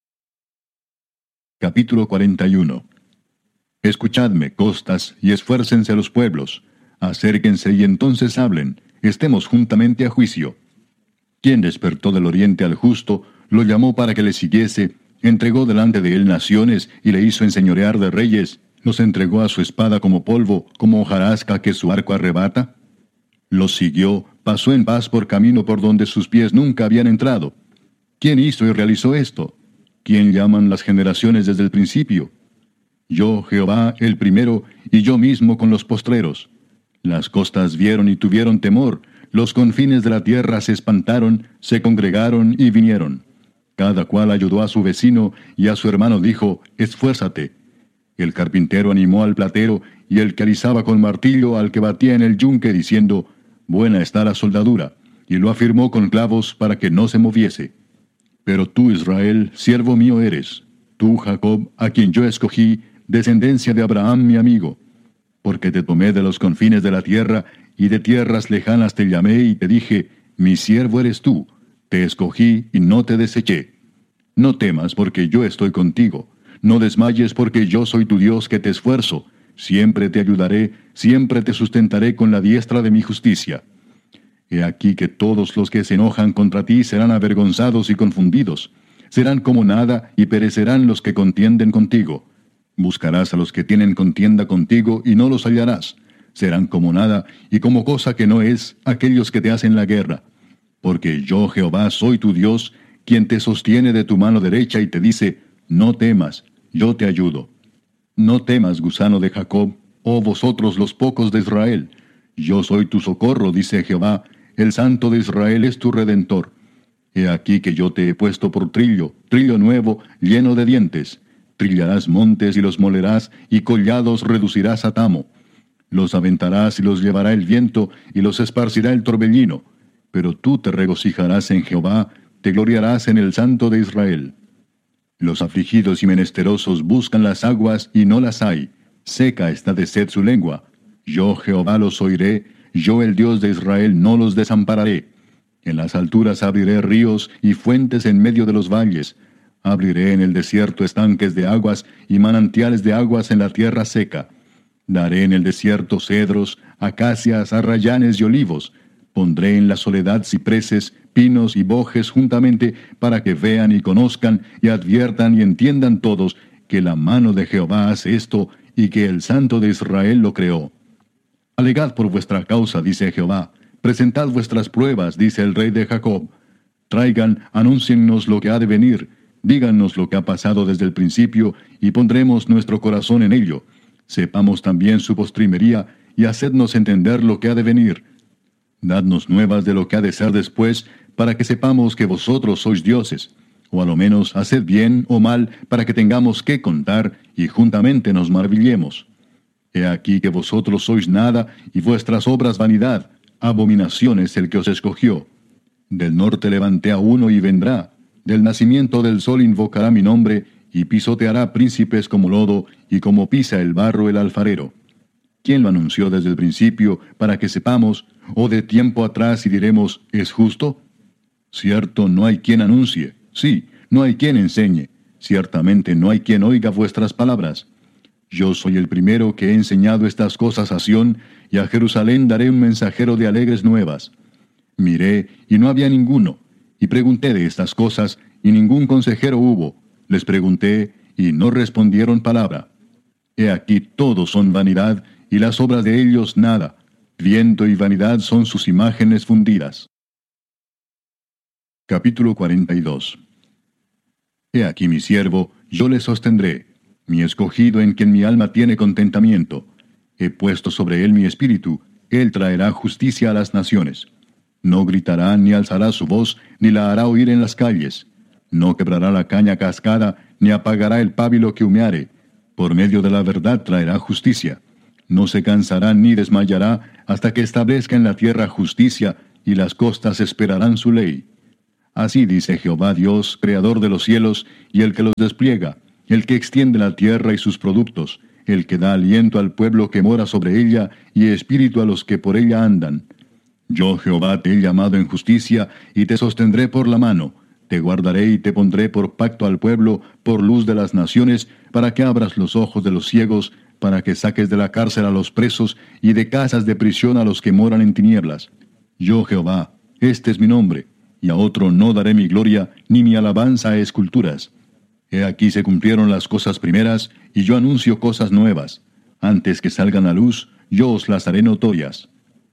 Capítulo 41. Escuchadme, costas, y esfuércense los pueblos. Acérquense y entonces hablen, estemos juntamente a juicio. Quien despertó del oriente al justo, lo llamó para que le siguiese, entregó delante de él naciones y le hizo enseñorear de reyes, los entregó a su espada como polvo, como hojarasca que su arco arrebata. Los siguió, pasó en paz por camino por donde sus pies nunca habían entrado. ¿Quién hizo y realizó esto? ¿Quién llaman las generaciones desde el principio? Yo, Jehová, el primero, y yo mismo con los postreros. Las costas vieron y tuvieron temor, los confines de la tierra se espantaron, se congregaron y vinieron. Cada cual ayudó a su vecino, y a su hermano dijo, esfuérzate. El carpintero animó al platero, y el que alisaba con martillo al que batía en el yunque, diciendo, buena está la soldadura, y lo afirmó con clavos para que no se moviese. Pero tú, Israel, siervo mío eres, tú, Jacob, a quien yo escogí, descendencia de Abraham mi amigo. Porque te tomé de los confines de la tierra, y de tierras lejanas te llamé y te dije, mi siervo eres tú, te escogí y no te deseché. No temas, porque yo estoy contigo, no desmayes, porque yo soy tu Dios que te esfuerzo, siempre te ayudaré, siempre te sustentaré con la diestra de mi justicia. He aquí que todos los que se enojan contra ti serán avergonzados y confundidos. Serán como nada y perecerán los que contienden contigo. Buscarás a los que tienen contienda contigo y no los hallarás. Serán como nada y como cosa que no es aquellos que te hacen la guerra. Porque yo, Jehová, soy tu Dios, quien te sostiene de tu mano derecha y te dice, no temas, yo te ayudo. No temas, gusano de Jacob, oh vosotros los pocos de Israel. Yo soy tu socorro, dice Jehová, el Santo de Israel es tu Redentor. He aquí que yo te he puesto por trillo, trillo nuevo, lleno de dientes. Trillarás montes y los molerás, y collados reducirás a tamo. Los aventarás y los llevará el viento, y los esparcirá el torbellino. Pero tú te regocijarás en Jehová, te gloriarás en el Santo de Israel. Los afligidos y menesterosos buscan las aguas, y no las hay. Seca está de sed su lengua. Yo, Jehová, los oiré, yo, el Dios de Israel, no los desampararé. En las alturas abriré ríos y fuentes en medio de los valles. Abriré en el desierto estanques de aguas y manantiales de aguas en la tierra seca. Daré en el desierto cedros, acacias, arrayanes y olivos. Pondré en la soledad cipreses, pinos y bojes juntamente, para que vean y conozcan y adviertan y entiendan todos que la mano de Jehová hace esto y que el Santo de Israel lo creó. Alegad por vuestra causa, dice Jehová. Presentad vuestras pruebas, dice el Rey de Jacob. Traigan, anúnciennos lo que ha de venir. Díganos lo que ha pasado desde el principio, y pondremos nuestro corazón en ello. Sepamos también su postrimería, y hacednos entender lo que ha de venir. Dadnos nuevas de lo que ha de ser después, para que sepamos que vosotros sois dioses. O a lo menos haced bien o mal, para que tengamos que contar, y juntamente nos maravillemos. He aquí que vosotros sois nada, y vuestras obras vanidad. Abominación es el que os escogió. Del norte levanté a uno y vendrá. Del nacimiento del sol invocará mi nombre, y pisoteará príncipes como lodo, y como pisa el barro el alfarero. ¿Quién lo anunció desde el principio, para que sepamos, o de tiempo atrás y diremos, ¿es justo? Cierto, no hay quien anuncie, sí, no hay quien enseñe, ciertamente no hay quien oiga vuestras palabras. Yo soy el primero que he enseñado estas cosas a Sión, y a Jerusalén daré un mensajero de alegres nuevas. Miré, y no había ninguno, y pregunté de estas cosas, y ningún consejero hubo. Les pregunté, y no respondieron palabra. He aquí todos son vanidad, y las obras de ellos nada. Viento y vanidad son sus imágenes fundidas. Capítulo 42. He aquí mi siervo, yo le sostendré, mi escogido en quien mi alma tiene contentamiento. He puesto sobre él mi espíritu, él traerá justicia a las naciones. No gritará ni alzará su voz, ni la hará oír en las calles. No quebrará la caña cascada, ni apagará el pábilo que humeare. Por medio de la verdad traerá justicia. No se cansará ni desmayará hasta que establezca en la tierra justicia, y las costas esperarán su ley. Así dice Jehová Dios, creador de los cielos, y el que los despliega, el que extiende la tierra y sus productos, el que da aliento al pueblo que mora sobre ella, y espíritu a los que por ella andan. Yo Jehová te he llamado en justicia, y te sostendré por la mano. Te guardaré y te pondré por pacto al pueblo, por luz de las naciones, para que abras los ojos de los ciegos, para que saques de la cárcel a los presos, y de casas de prisión a los que moran en tinieblas. Yo Jehová, este es mi nombre, y a otro no daré mi gloria, ni mi alabanza a esculturas. He aquí se cumplieron las cosas primeras, y yo anuncio cosas nuevas. Antes que salgan a luz, yo os las haré notorias.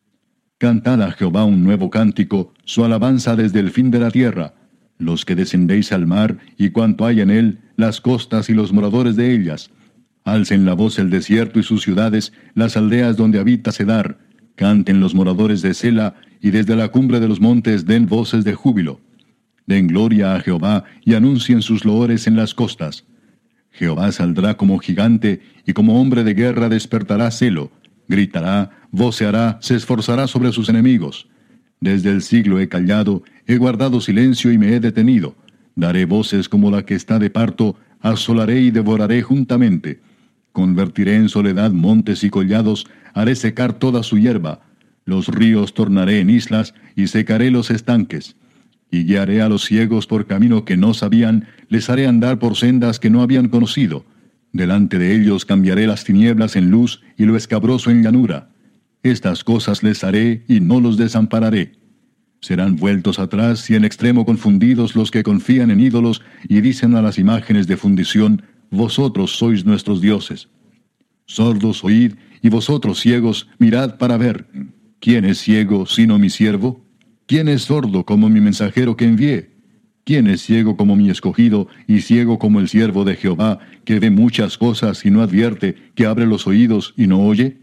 Cantad a Jehová un nuevo cántico, su alabanza desde el fin de la tierra. Los que descendéis al mar, y cuanto hay en él, las costas y los moradores de ellas. Alcen la voz el desierto y sus ciudades, las aldeas donde habita Cedar. Canten los moradores de Sela, y desde la cumbre de los montes den voces de júbilo. Den gloria a Jehová, y anuncien sus loores en las costas. Jehová saldrá como gigante, y como hombre de guerra despertará celo. Gritará, voceará, se esforzará sobre sus enemigos. Desde el siglo he callado, he guardado silencio y me he detenido. Daré voces como la que está de parto, asolaré y devoraré juntamente. Convertiré en soledad montes y collados, haré secar toda su hierba. Los ríos tornaré en islas, y secaré los estanques. Y guiaré a los ciegos por camino que no sabían, les haré andar por sendas que no habían conocido. Delante de ellos cambiaré las tinieblas en luz, y lo escabroso en llanura. Estas cosas les haré, y no los desampararé. Serán vueltos atrás y en extremo confundidos los que confían en ídolos, y dicen a las imágenes de fundición, vosotros sois nuestros dioses. Sordos oíd, y vosotros ciegos, mirad para ver. ¿Quién es ciego sino mi siervo? ¿Quién es sordo como mi mensajero que envié? ¿Quién es ciego como mi escogido, y ciego como el siervo de Jehová, que ve muchas cosas y no advierte, que abre los oídos y no oye?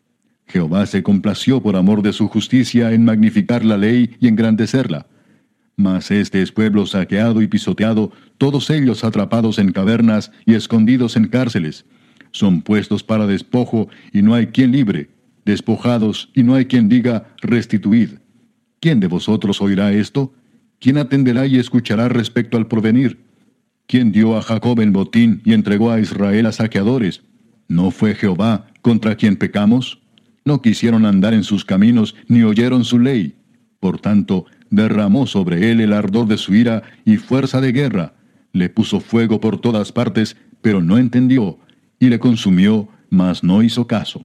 Jehová se complació por amor de su justicia en magnificar la ley y engrandecerla. Mas este es pueblo saqueado y pisoteado, todos ellos atrapados en cavernas y escondidos en cárceles. Son puestos para despojo, y no hay quien libre, despojados, y no hay quien diga, restituid. ¿Quién de vosotros oirá esto? ¿Quién atenderá y escuchará respecto al porvenir? ¿Quién dio a Jacob en botín y entregó a Israel a saqueadores? ¿No fue Jehová contra quien pecamos? No quisieron andar en sus caminos, ni oyeron su ley. Por tanto, derramó sobre él el ardor de su ira y fuerza de guerra. Le puso fuego por todas partes, pero no entendió, y le consumió, mas no hizo caso.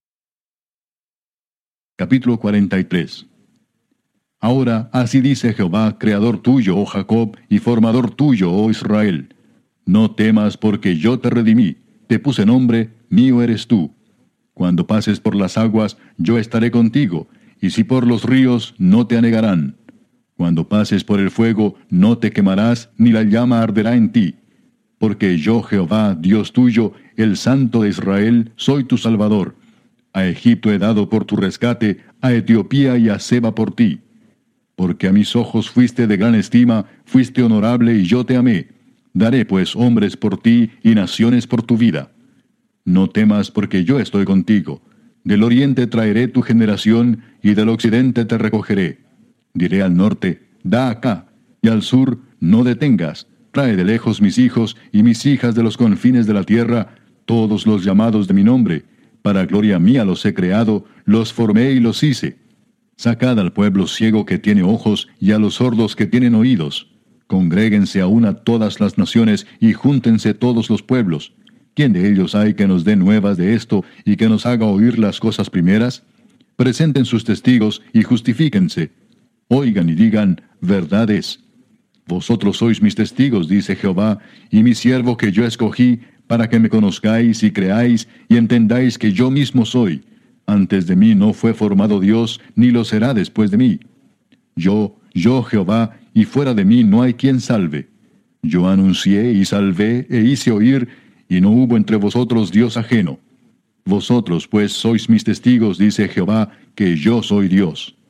Capítulo 43. Ahora, así dice Jehová, creador tuyo, oh Jacob, y formador tuyo, oh Israel. No temas, porque yo te redimí, te puse nombre, mío eres tú. Cuando pases por las aguas, yo estaré contigo, y si por los ríos, no te anegarán. Cuando pases por el fuego, no te quemarás, ni la llama arderá en ti. Porque yo, Jehová, Dios tuyo, el Santo de Israel, soy tu Salvador. A Egipto he dado por tu rescate, a Etiopía y a Seba por ti. Porque a mis ojos fuiste de gran estima, fuiste honorable y yo te amé. Daré pues hombres por ti y naciones por tu vida. No temas porque yo estoy contigo. Del oriente traeré tu generación, y del occidente te recogeré. Diré al norte, da acá, y al sur, no detengas. Trae de lejos mis hijos y mis hijas de los confines de la tierra, todos los llamados de mi nombre. Para gloria mía los he creado, los formé y los hice. Sacad al pueblo ciego que tiene ojos, y a los sordos que tienen oídos. Congréguense aún a todas las naciones, y júntense todos los pueblos. ¿Quién de ellos hay que nos dé nuevas de esto, y que nos haga oír las cosas primeras? Presenten sus testigos, y justifíquense. Oigan y digan, verdad es. Vosotros sois mis testigos, dice Jehová, y mi siervo que yo escogí, para que me conozcáis y creáis, y entendáis que yo mismo soy. Antes de mí no fue formado Dios, ni lo será después de mí. Yo Jehová, y fuera de mí no hay quien salve. Yo anuncié y salvé, e hice oír, y no hubo entre vosotros Dios ajeno. Vosotros pues sois mis testigos, dice Jehová, que yo soy Dios.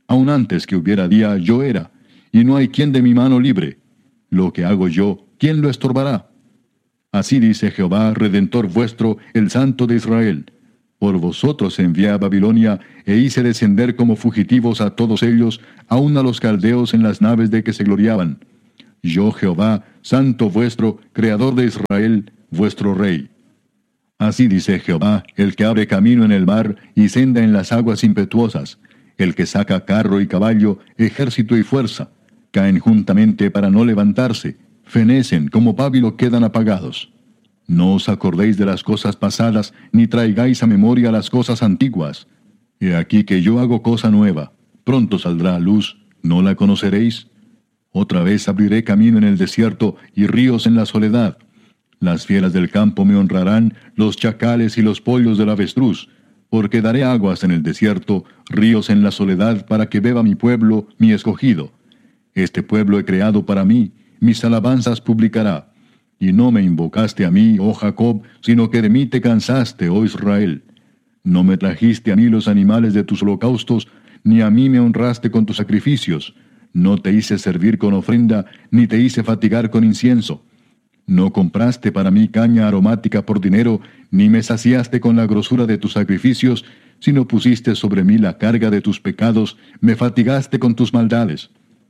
Aun antes que hubiera día, yo era, y no hay quien de mi mano libre. Lo que hago yo, ¿quién lo estorbará? Así dice Jehová, Redentor vuestro, el Santo de Israel. Por vosotros envié a Babilonia, e hice descender como fugitivos a todos ellos, aun a los caldeos en las naves de que se gloriaban. Yo Jehová, Santo vuestro, Creador de Israel, vuestro Rey. Así dice Jehová, el que abre camino en el mar y senda en las aguas impetuosas, el que saca carro y caballo, ejército y fuerza. Caen juntamente para no levantarse, fenecen como pábilo quedan apagados. No os acordéis de las cosas pasadas, ni traigáis a memoria las cosas antiguas. He aquí que yo hago cosa nueva, pronto saldrá a luz, ¿no la conoceréis? Otra vez abriré camino en el desierto y ríos en la soledad. Las fieras del campo me honrarán, los chacales y los pollos del avestruz, porque daré aguas en el desierto, ríos en la soledad, para que beba mi pueblo, mi escogido. Este pueblo he creado para mí, mis alabanzas publicará. Y no me invocaste a mí, oh Jacob, sino que de mí te cansaste, oh Israel. No me trajiste a mí los animales de tus holocaustos, ni a mí me honraste con tus sacrificios. No te hice servir con ofrenda, ni te hice fatigar con incienso. No compraste para mí caña aromática por dinero, ni me saciaste con la grosura de tus sacrificios, sino pusiste sobre mí la carga de tus pecados, me fatigaste con tus maldades.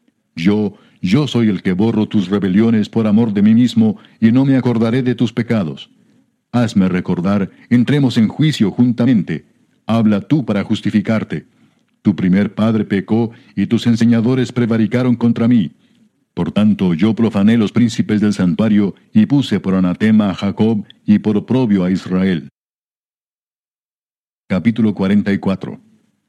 Yo soy el que borro tus rebeliones por amor de mí mismo, y no me acordaré de tus pecados. Hazme recordar, entremos en juicio juntamente. Habla tú para justificarte. Tu primer padre pecó, y tus enseñadores prevaricaron contra mí. Por tanto, yo profané los príncipes del santuario, y puse por anatema a Jacob, y por oprobio a Israel. Capítulo 44.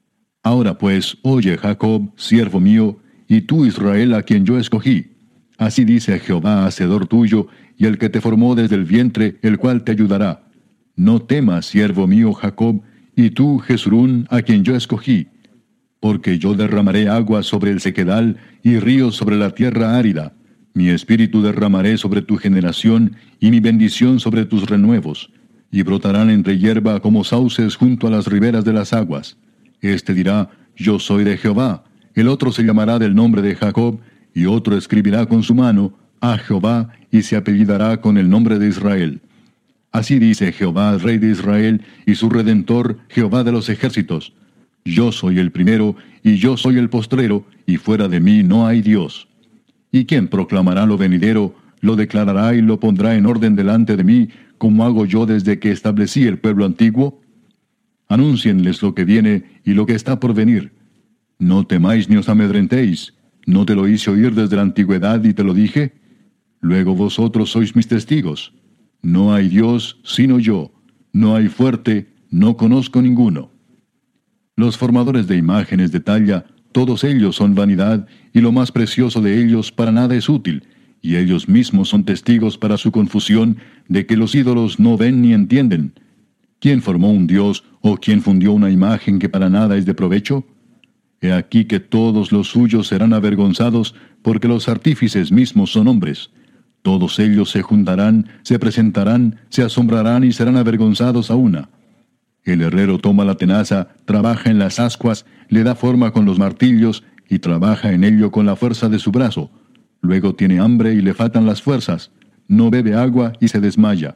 Ahora pues, oye Jacob, siervo mío, y tú Israel a quien yo escogí. Así dice Jehová, hacedor tuyo, y el que te formó desde el vientre, el cual te ayudará. No temas, siervo mío Jacob, y tú Jeshurún, a quien yo escogí. Porque yo derramaré agua sobre el sequedal, y ríos sobre la tierra árida. Mi espíritu derramaré sobre tu generación, y mi bendición sobre tus renuevos. Y brotarán entre hierba como sauces junto a las riberas de las aguas. Este dirá, yo soy de Jehová. El otro se llamará del nombre de Jacob, y otro escribirá con su mano, a Jehová, y se apellidará con el nombre de Israel. Así dice Jehová, Rey de Israel, y su Redentor, Jehová de los ejércitos. Yo soy el primero, y yo soy el postrero, y fuera de mí no hay Dios. ¿Y quién proclamará lo venidero, lo declarará y lo pondrá en orden delante de mí, como hago yo desde que establecí el pueblo antiguo? Anúncienles lo que viene y lo que está por venir. No temáis ni os amedrentéis. ¿No te lo hice oír desde la antigüedad y te lo dije? Luego vosotros sois mis testigos. No hay Dios sino yo. No hay fuerte, no conozco ninguno. Los formadores de imágenes de talla, todos ellos son vanidad, y lo más precioso de ellos para nada es útil, y ellos mismos son testigos para su confusión de que los ídolos no ven ni entienden. ¿Quién formó un Dios o quién fundió una imagen que para nada es de provecho? He aquí que todos los suyos serán avergonzados, porque los artífices mismos son hombres. Todos ellos se juntarán, se presentarán, se asombrarán y serán avergonzados a una. El herrero toma la tenaza, trabaja en las ascuas, le da forma con los martillos, y trabaja en ello con la fuerza de su brazo. Luego tiene hambre y le faltan las fuerzas, no bebe agua y se desmaya.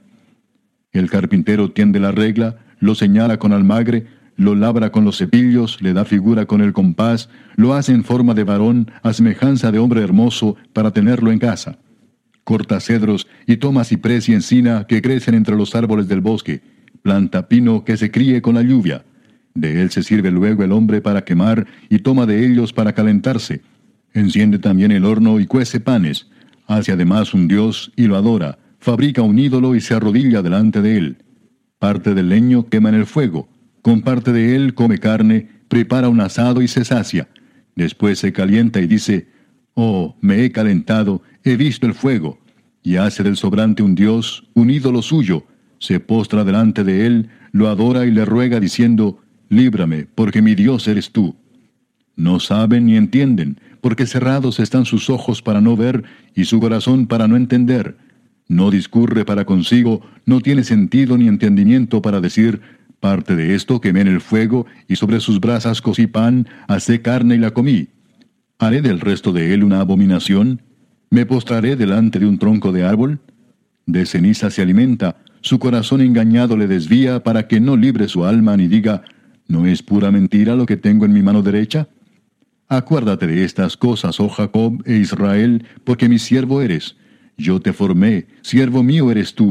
El carpintero tiende la regla, lo señala con almagre, lo labra con los cepillos, le da figura con el compás, lo hace en forma de varón, a semejanza de hombre hermoso, para tenerlo en casa. Corta cedros y toma ciprés y encina que crecen entre los árboles del bosque, planta pino que se críe con la lluvia. De él se sirve luego el hombre para quemar, y toma de ellos para calentarse. Enciende también el horno y cuece panes. Hace además un dios y lo adora, fabrica un ídolo y se arrodilla delante de él. Parte del leño quema en el fuego. Con parte de él come carne, prepara un asado y se sacia. Después se calienta y dice, oh, me he calentado, he visto el fuego. Y hace del sobrante un dios, un ídolo suyo. Se postra delante de él, lo adora y le ruega diciendo, líbrame, porque mi Dios eres tú. No saben ni entienden, porque cerrados están sus ojos para no ver, y su corazón para no entender. No discurre para consigo, no tiene sentido ni entendimiento para decir, Parte de esto quemé en el fuego, y sobre sus brasas cocí pan, asé carne y la comí. ¿Haré del resto de él una abominación? ¿Me postraré delante de un tronco de árbol? De ceniza se alimenta, su corazón engañado le desvía para que no libre su alma ni diga, ¿no es pura mentira lo que tengo en mi mano derecha? Acuérdate de estas cosas, oh Jacob e Israel, porque mi siervo eres. Yo te formé, siervo mío eres tú.